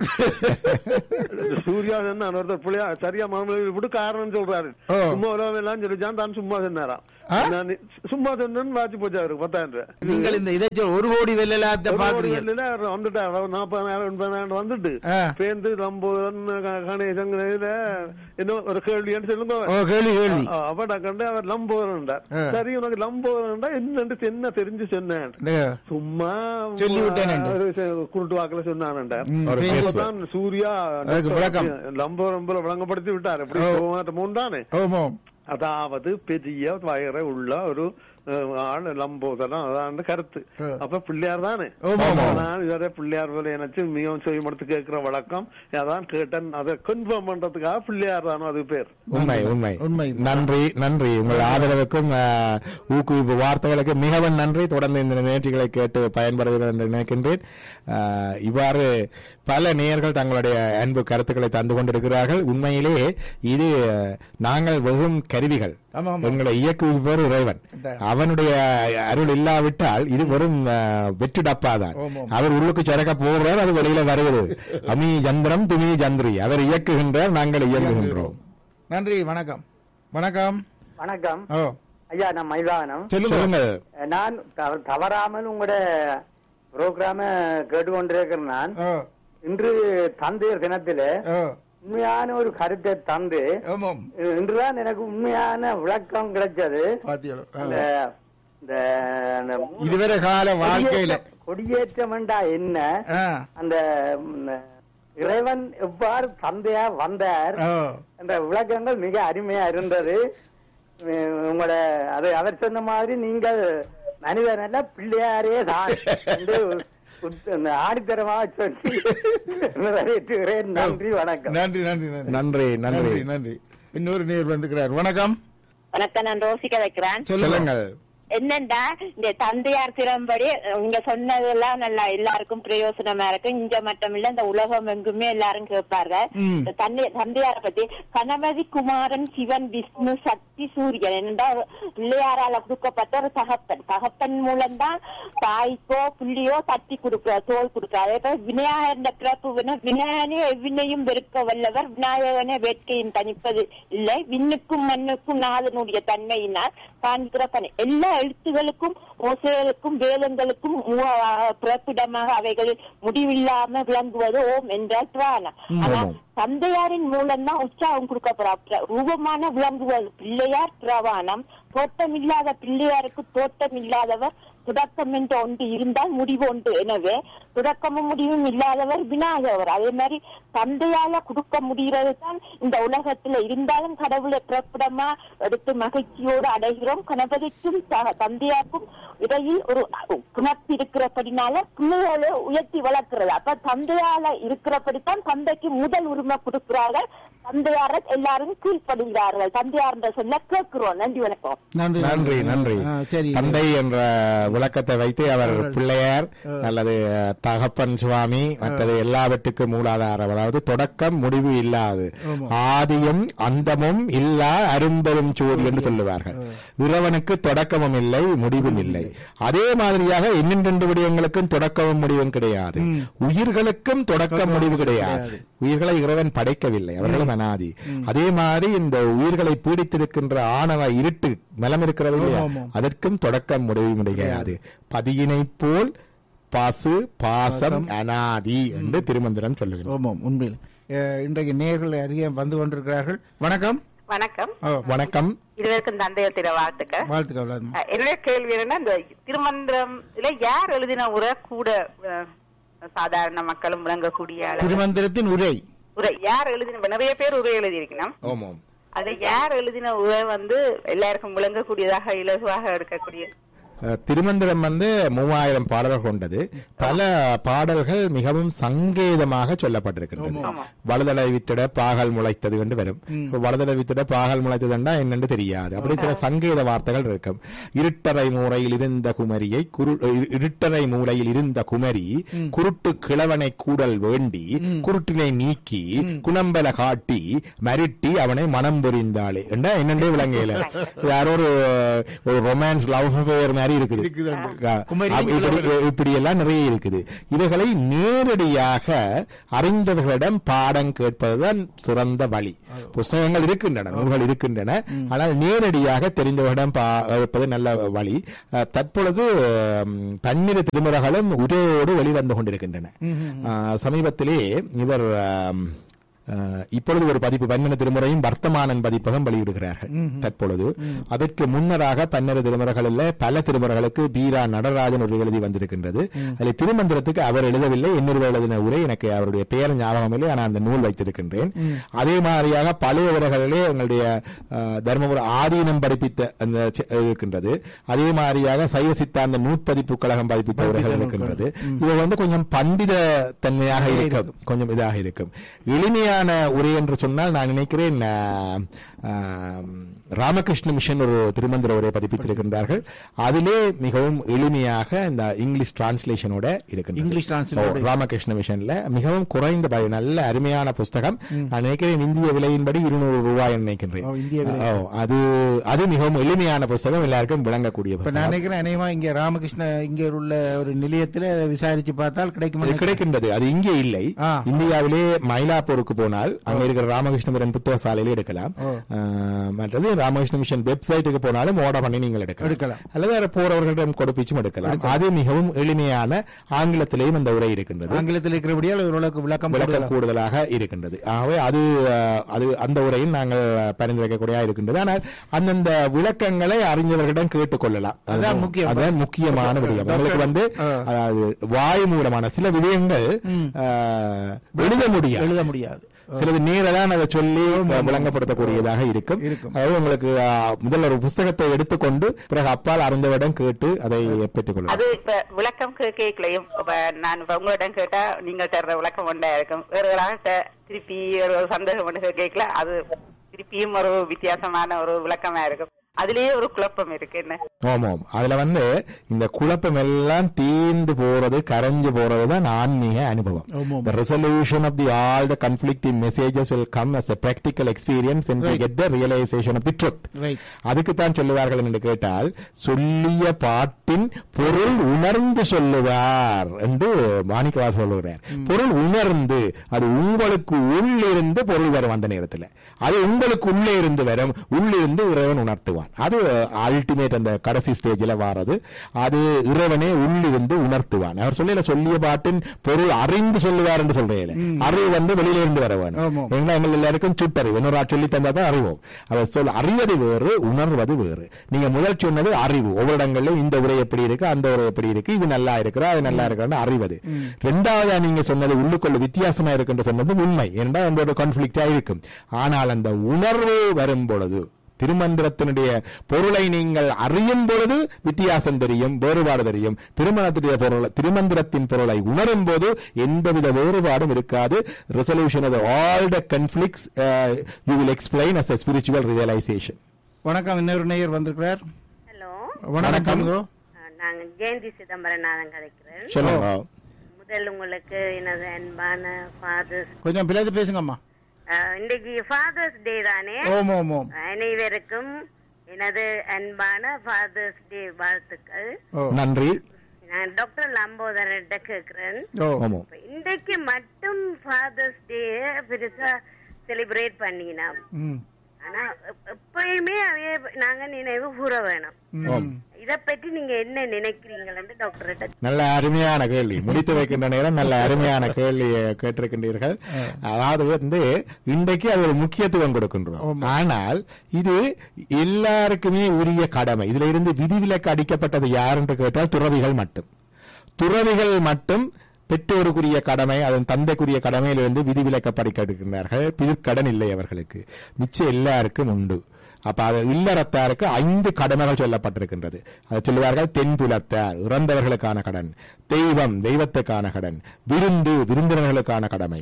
சூர்யா ஒருத்தர் பிள்ளையா சரியா மாமலை விட்டு காரணம் சொல்றாரு. சும்மா எல்லாம் சொல்லிச்சான், தான் சும்மா சொன்னாராம். சும்மா சொன்னு வாட்சி போச்சு அவருக்கு பத்தாயிரம் ரூபாய். நீங்கள் இந்த இதை ஒரு கோடி வெள்ள வந்துட்டாரு, நாற்பதாயிரம் எண்பதாயிரம் வந்துட்டு பேருந்து லம்போதரன் கணேசன் என்ன ஒரு கேள்வின்னு சொல்லுங்க. அவட கண்டு அவர் லம்போதரன். சரி உனக்கு லம்போதரன் என்னன்னு என்ன தெரிஞ்சு சொன்னேன், சும்மா குருட்டு வாக்குல சொன்னான். சூர்யா லம்போதரன் போல விளங்கப்படுத்தி விட்டார். எப்படி மூன்றானே, அதாவது பெரிய வயரை உள்ள ஒரு ஆள் லம்போதரன், அதான் கருத்து. அப்ப பிள்ளையார் தானே. நான் இதே பிள்ளையார் போல நினைச்சு மிகவும் செய்யமடுத்து கேட்கிற வழக்கம். அதான் கேட்டேன், அதை கன்ஃபார்ம் பண்றதுக்காக பிள்ளையார் தானோ அது பேர். உண்மை உண்மை உண்மை. நன்றி நன்றி. உங்கள் ஆதரவுக்கும் ஊக்குவிப்பு வார்த்தைகளுக்கு மிகவும் நன்றி. தொடர்ந்து இந்த நிகழ்ச்சிகளை கேட்டு பயன்படுகிறேன் என்று நினைக்கின்றேன். இவ்வாறு பல நேயர்கள் தங்களுடைய அன்பு கருத்துக்களை தந்து கொண்டிருக்கிறார்கள். உண்மையிலே இது நாங்கள் வெறும் கருவிகள், எங்களை இயக்குபவர் இறைவன். அவனுடைய அருள் இல்லாவிட்டால் இது வெறும் வெற்றி டப்பாதான். அவர் உள்ளுக்கு சரக்க போடுறார், அது வெளியில வருவது. அமி சந்திரம் துமி சந்திரி, அவர் இயக்குகின்றார், நாங்கள் இயங்குகின்றோம். நன்றி. வணக்கம். வணக்கம். வணக்கம் ஐயா, நான் மைதானம். சொல்லுங்க. நான் தவறாமல் உங்களோட புரோகிராம கேட்டுக்கொண்டிருக்கிறேன். நான் இன்று தந்தையர் தினத்தில உண்மையான ஒரு கருத்தை தந்து இன்றுதான் எனக்கு உண்மையான விளக்கம் கிடைச்சது. இதுவரை கால வாழ்க்கையில கொடியேற்றம் என்றா என்ன, அந்த இறைவன் எவ்வாறு தந்தையா வந்தார் என்ற விளக்கங்கள் மிக அருமையா இருந்தது. உங்களோட அது அவர் சொன்ன மாதிரி நீங்கள் மனிதன் அல்ல பிள்ளையாரே தான் ஆடித்தரமாக சொல்லி நிறைவேற்றுகிறேன். நன்றி, வணக்கம். நன்றி நன்றி நன்றி நன்றி நன்றி. இன்னொரு நேர் வந்துக்கிறார். வணக்கம். வணக்கம், நான் ரோசிக்க வைக்கிறேன். சொல்லுங்க. என்னண்டா இந்த தந்தையார் திறம்படி நீங்க சொன்னதெல்லாம் நல்லா எல்லாருக்கும் பிரயோசனமா இருக்கு. இங்க மட்டும் இல்ல, இந்த உலகம் எங்குமே எல்லாரும் கேட்பார்கள் தந்தையார பத்தி. கணபதி குமாரன் சிவன் விஷ்ணு சக்தி சூரியன் என்னடா பிள்ளையாரால கொடுக்கப்பட்ட ஒரு தகப்பன். தகப்பன் மூலம்தான் தாய்க்கோ புள்ளியோ தட்டி கொடுக்க தோல் கொடுக்காது. இப்ப விநாயகன் பிறப்பு, விநாயகனே எவ்வினையும் வெறுக்க வல்லவர், விநாயகனே வேட்கையும் தணிப்பது இல்லை, விண்ணுக்கும் மண்ணுக்கும் நாதனுடைய தன்மையினால் காண்கிற பணி. எல்லா எழுத்துகளுக்கும் ஓசைகளுக்கும் வேதங்களுக்கும் பிறப்பிடமாக அவைகளில் முடிவில்லாம விளங்குவது ஓம் என்றால் பிராணம். ஆனா தந்தையாரின் மூலம்தான் உற்சாகம் கொடுக்கப்படுற ரூபமான விளங்குவது பிள்ளையார் பிரவாணம். தோட்டம் இல்லாத பிள்ளையாருக்கு தோட்டம் இல்லாதவர், தொடக்கம் என்று ஒன்று இருந்தால் முடிவு ஒன்று. எனவே தொடக்கமும் முடிவும் இல்லாதவர் விநாயகர். அதே மாதிரி தந்தையால கொடுக்க முடிகிறது தான் இந்த உலகத்துல இருந்தாலும் கடவுளை பிறப்பிடமா எடுத்து மகிழ்ச்சியோடு அடைகிறோம். கணபதிக்கும் தந்தையாருக்கும் இடையில் ஒரு குணத்து இருக்கிறபடினால பிள்ளைகளை உயர்த்தி வளர்க்கிறது. அப்ப தந்தையால இருக்கிறபடித்தான் தந்தைக்கு முதல் உரிமை கொடுக்கிறார்கள். தந்தையார எல்லாரும் கீழ்படுகிறார்கள். தந்தையார் என்ற சொல்ல கேட்கிறோம். நன்றி, வணக்கம். நன்றி நன்றி. தந்தை என்ற விளக்கத்தை வைத்து அவர் பிள்ளையார் அல்லது தகப்பன் சுவாமி மற்றது எல்லாவற்றுக்கும் மூலாதாரம், அதாவது தொடக்கம் முடிவு இல்லாது, ஆதியும் அந்தமும் இல்லா அரும்பெரும் சோதி என்று சொல்லுவார்கள். இறைவனுக்கு தொடக்கமும் இல்லை முடிவும் இல்லை. அதே மாதிரியாக இன்னிரண்டு விடயங்களுக்கும் தொடக்கமும் முடிவும் கிடையாது. உயிர்களுக்கும் தொடக்கம் முடிவு கிடையாது. உயிர்களை இறைவன் படைக்கவில்லை, அவர்களும் அனாதி. அதே மாதிரி இந்த உயிர்களை பீடித்திருக்கின்ற ஆணவ இருட்டு மலம் இருக்கிறது இல்லையா, அதற்கும் தொடக்கம் முடிவும் கிடையாது. பதியினை போல் பாசு பாசம் அனாதி என்று திருமந்திரம் சொல்லுகிறோம். உண்மையில் இன்றைக்கு நேயர்கள் அதிக வந்து கொண்டிருக்கிறார்கள். வணக்கம். வணக்கம். வணக்கம். இதுவரைக்கும் தந்தையர் தின வாழ்த்துக்கள். வாழ்த்துக்கள். என்னுடைய கேள்வி என்னன்னா, இந்த திருமந்திரம் யார் எழுதின உரை கூட சாதாரண மக்களும் விளங்கக்கூடிய திருமந்திரத்தின் உரை உரை யார் எழுதின? நிறைய பேர் உரை எழுதியிருக்கணும். அது யார் எழுதின உரை வந்து எல்லாருக்கும் விளங்கக்கூடியதாக இலகுவாக எடுக்கக்கூடிய? திருமந்திரம் வந்து மூவாயிரம் பாடல்கள் கொண்டது. பல பாடல்கள் மிகவும் சங்கேதமாக சொல்லப்பட்டிருக்கின்றது. வலதலை வித்திட பாகல் முளைத்தது என்று வரும். வலதலை வித்திட பாகல் முளைத்ததுன்னா என்னன்னு தெரியாது. அப்படி சில சங்கேத வார்த்தைகள் இருக்கும். இருட்டறை மூலையில் இருந்த குமரியை இருட்டறை மூலையில் இருந்த குமரி குருட்டு கிழவனை கூடல் வேண்டி குருட்டினை நீக்கி குணம்பல காட்டி மருட்டி அவனை மனம் புரிந்தாளே என்ன என்னண்டே விளங்கையில யாரோ ஒரு ரொமான்ஸ் லவ் அஃபேர் மாதிரி இருக்குது. இப்படி எல்லாம் நிறைய இருக்குது. இவைகளை நேரடியாக அறிந்தவர்களிடம் பாடம் கேட்பதுதான் சிறந்த வழி. புஸ்தகங்கள் இருக்கின்றன, நூல்கள் இருக்கின்றன, ஆனால் நேரடியாக தெரிந்தவர்களிடம் கேட்பது நல்ல வழி. தற்பொழுது பன்னிரு திருமுறைகளும் உரையோடு வெளிவந்து கொண்டிருக்கின்றன. சமீபத்திலே இவர் இப்பொழுது ஒரு பதிப்பு பன்னெண்டு திருமுறையும் வர்த்தமானன் பதிப்பகம் வெளியிடுகிறார்கள் தற்பொழுது. அதற்கு முன்னராக பன்னெண்டு திருமுறைகளில் பல திருமுறைகளுக்கு பீரா நடராஜன் ஒரு எழுதி வந்திருக்கின்றது. அதில் திருமந்திரத்துக்கு அவர் எழுதவில்லை, இன்னொரு எழுதின உரை எனக்கு அவருடைய பெயர் ஞாபகம் இல்லை, ஆனால் அந்த நூல் வைத்திருக்கின்றேன். அதே மாதிரியாக பழைய உரைகளிலே எங்களுடைய தர்மபுர ஆதீனம் படிப்பித்த அந்த இருக்கின்றது. அதே மாதிரியாக சைவ சித்தாந்த நூற்பதிப்பு கழகம் பதிப்பித்த உரைகள் இருக்கின்றது. இது வந்து கொஞ்சம் பண்டித தன்மையாக இருக்கும், கொஞ்சம் இதாக இருக்கும். எளிமையாக எளிமையான உரை என்று சொன்னால் நான் நினைக்கிறேன் ராமகிருஷ்ண மிஷன் ஒரு திருமந்திர உரை பதிப்பித்திருக்கின்றார்கள். அதிலே மிகவும் எளிமையாக இந்த இங்கிலீஷ் டிரான்ஸ்லேஷனோட இருக்கு. இங்கிலீஷ் ராமகிருஷ்ண மிஷன்ல மிகவும் குறைந்த நல்ல அருமையான புஸ்தகம். நான் நினைக்கிறேன் இந்திய விலையின்படி இருநூறு ரூபாய் நினைக்கின்றேன். அது அது மிகவும் எளிமையான புஸ்தகம், எல்லாருக்கும் விளங்கக்கூடிய. நான் நினைக்கிறேன் அநேகமா இங்க ராமகிருஷ்ண இங்க உள்ள ஒரு நிலையத்தில் விசாரிச்சு பார்த்தால் கிடைக்கும் கிடைக்கின்றது. அது இங்கே இல்லை, இந்தியாவிலே மயிலாப்பூருக்கு போனால் அங்க இருக்கிற ராமகிருஷ்ணபுரம் புத்தக சாலையில எடுக்கலாம். மற்றது ராமகிருஷ்ண மிஷன் வெப்சைட்டுக்கு போனாலும் ஓட பண்ணி நீங்கள் எடுக்கலாம், அல்லது வேற போறவர்களிடம் கொடுப்பிச்சும் எடுக்கலாம். அது மிகவும் எளிமையான ஆங்கிலத்திலேயும் அந்த உரை இருக்கின்றது. ஆங்கிலத்தில் இருக்கிறபடியால் விளக்கம் விளக்கம் கூடுதலாக இருக்கின்றது. ஆகவே அது அது அந்த உரையும் நாங்கள் பரிந்துரைக்கக்கூடிய இருக்கின்றது. ஆனால் அந்தந்த விளக்கங்களை அறிஞர்களிடம் கேட்டுக்கொள்ளலாம். அதுதான் முக்கியம், அதுதான் முக்கியமான விடயம். உங்களுக்கு வந்து வாய் மூலமான சில விடயங்கள் எழுத முடியாது எழுத முடியாது சிலது நேரதான் அதை சொல்லி விளங்கப்படுத்தக்கூடியதாக இருக்கும். அதாவது உங்களுக்கு முதல்ல ஒரு புஸ்தகத்தை எடுத்துக்கொண்டு பிறகு அப்பால் அறிந்தவரிடம் கேட்டு அதை பெற்றுக் கொள்ளும். அது இப்ப விளக்கம் கேட்கலையும் நான் உங்களிடம் கேட்டா நீங்க தர்ற விளக்கம் ஒன்றா இருக்கும். வேறு திருப்பி ஒரு சந்தேகம் ஒன்று கேட்கல, அது திருப்பியும் ஒரு வித்தியாசமான ஒரு விளக்கமா இருக்கும். அதுலயே ஒரு குழப்பம் இருக்கு. என்ன ஆமாம், அதுல வந்து இந்த குழப்பம் எல்லாம் தீர்ந்து போறது, கரைஞ்சு போறதுதான் ஆன்மீக அனுபவம். The resolution of the all the conflicting messages will come as a practical experience when we get the realization of the truth. அதுக்குத்தான் சொல்லுவார்கள் என்று கேட்டால், சொல்லிய பாட்டின் பொருள் உணர்ந்து சொல்லுவார் என்று மாணிக்கவாசகர் சொல்லுகிறார். பொருள் உணர்ந்து, அது உங்களுக்கு உள்ளிருந்து பொருள் வரும். அந்த நேரத்தில் அது உங்களுக்கு உள்ளே இருந்து வரும், உள்ளிருந்து இறைவன் உணர்த்துவான். அது அல்டிமேட் அந்த கடைசி ஸ்டேஜில் வாரது. அது இறைவனே உள்ளிருந்து உணர்த்துவான். அவர் சொல்ல சொல்லிய பாட்டின் பொருள் அறிந்து சொல்லுவார் என்று சொல்றேன். அறிவு வந்து வெளியில இருந்து வர வேணும். எங்கள் எல்லாருக்கும் சுட்டறிவு இன்னொரு சொல்லி தந்தாதான் அறிவோம். அவர் சொல் அறிவது வேறு, உணர்வது வேறு. நீங்க முதல் சொன்னது அறிவு. ஒவ்வொரு இடங்களிலும் இந்த உரை எப்படி இருக்கு, அந்த உரை எப்படி இருக்கு, இது நல்லா இருக்கிறா, அது நல்லா இருக்கிறான்னு அறிவது. ரெண்டாவதா நீங்க சொன்னது உள்ளுக்குள்ள வித்தியாசமா இருக்குன்னு சொன்னது உண்மை. ஏன்னா உங்களோட கான்ஃபிளிக்டா இருக்கும். ஆனால் அந்த உணர்வு வரும் பொழுது, திருமந்திரத்தினுடைய பொருளை நீங்கள் அறியும் பொழுது வித்தியாசம் தெரியும், வேறுபாடு தெரியும். திருமணத்துடைய பொருள், திருமந்திரத்தின் பொருளை உணரும் போது எந்தவித வேறுபாடும் இருக்காது. Resolution of all the கான்ஃபிளிக்ட்ஸ் you will explain as a spiritual realization. வணக்கம், இன்னொரு நேயர் வந்திருக்கிறார். ஹலோ வணக்கம். நாங்க ஜெயந்தி சிதம்பரநாதன் கதைக்கிறேன். சொல்லுங்க. முதல் உங்களுக்கு எனது அன்பான ஃபாதர்ஸ். கொஞ்சம் பிளந்து பேசுங்கம்மா. இன்றைக்கு ஃபாதர்ஸ் டே தானே? அனைவருக்கும் எனது அன்பான ஃபாதர்ஸ் டே வாழ்த்துக்கள். நன்றி. நான் டாக்டர் லம்போதரன்ட்ட கேக்குறேன், இன்றைக்கு மட்டும் ஃபாதர்ஸ் டே பெருசா செலிப்ரேட் பண்ணினோம். ஆனா எப்பயுமே அவைய நாங்க நினைவு கூற வேணும். இத பற்றி நீங்க என்ன நினைக்கிறீங்கன்னு டாக்டர். நல்ல அருமையான கேள்வி, முடித்து வைக்கின்ற நேரம் நல்ல அருமையான கேள்வி கேட்டிருக்கின்றீர்கள். அதாவது வந்து இன்றைக்கு அது ஒரு முக்கியத்துவம் கொடுக்கின்றோம். ஆனால் இது எல்லாருக்குமே உரிய கடமை. இதுல இருந்து விதிவிலக்கு அடிக்கப்பட்டது யார் என்று கேட்டால் துறவிகள் மட்டும். துறவிகள் மட்டும் பெற்றோருக்குரிய கடமை, அதன் தந்தைக்குரிய கடமையிலிருந்து விதிவிலக்கப்படுகிறார்கள். பிற்கடன் இல்லை அவர்களுக்கு. மிச்சம் எல்லாருக்கும் உண்டு. அப்ப அது இல்லறத்தாருக்கு ஐந்து கடமைகள் சொல்லப்பட்டிருக்கின்றது. அதை சொல்லுவார்கள், தென்புலத்தார் இறந்தவர்களுக்கான கடன், தெய்வம் தெய்வத்துக்கான கடன், விருந்து விருந்தினர்களுக்கான கடமை,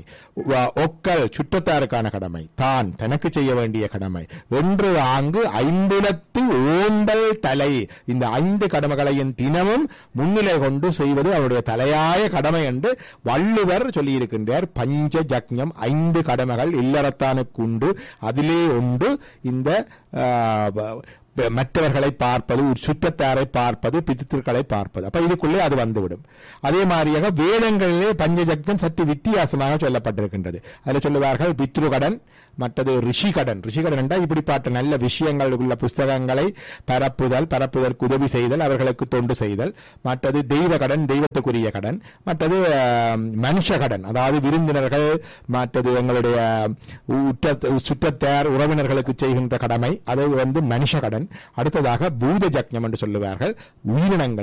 ஒக்கல் சுற்றத்தாருக்கான கடமை, தான் தனக்கு செய்ய வேண்டிய கடமை என்று ஆங்கு ஐம்புலத்து ஓந்தல் தலை. இந்த ஐந்து கடமைகளையும் தினமும் முன்னிலை கொண்டு செய்வது அவருடைய தலையாய கடமை என்று வள்ளுவர் சொல்லியிருக்கின்றார். பஞ்ச ஜக்ஞம், ஐந்து கடமைகள் இல்லறத்தானுக்கு உண்டு. அதிலே உண்டு இந்த மற்றவர்களை பார்ப்பது, சுற்றத்தாரை பார்ப்பது, பித்திருக்களை பார்ப்பது. அப்ப இதுக்குள்ளே அது வந்துவிடும். அதே மாதிரியாக வேதங்களிலே பஞ்சஜக்தம் சற்று வித்தியாசமாக சொல்லப்பட்டிருக்கின்றது. அதில் சொல்லுவார்கள் பித்ருகடன், மற்றது ரிஷிகடன். ரிஷிகடன் என்றால் இப்படிப்பட்ட நல்ல விஷயங்கள் உள்ள புஸ்தகங்களை பரப்புதல், பரப்புதற்கு உதவி செய்தல், அவர்களுக்கு தொண்டு செய்தல். மற்றது தெய்வ கடன், தெய்வத்துக்குரிய கடன். மற்றது மனுஷ கடன், அதாவது விருந்தினர்கள், மற்றது எங்களுடைய சுற்றத்தார் உறவினர்களுக்கு செய்கின்ற கடமை, அது வந்து மனுஷ கடன். அடுத்ததாக பூத ஜக்ஞம் என்று சொல்லுவார்கள், உயிரினங்கள்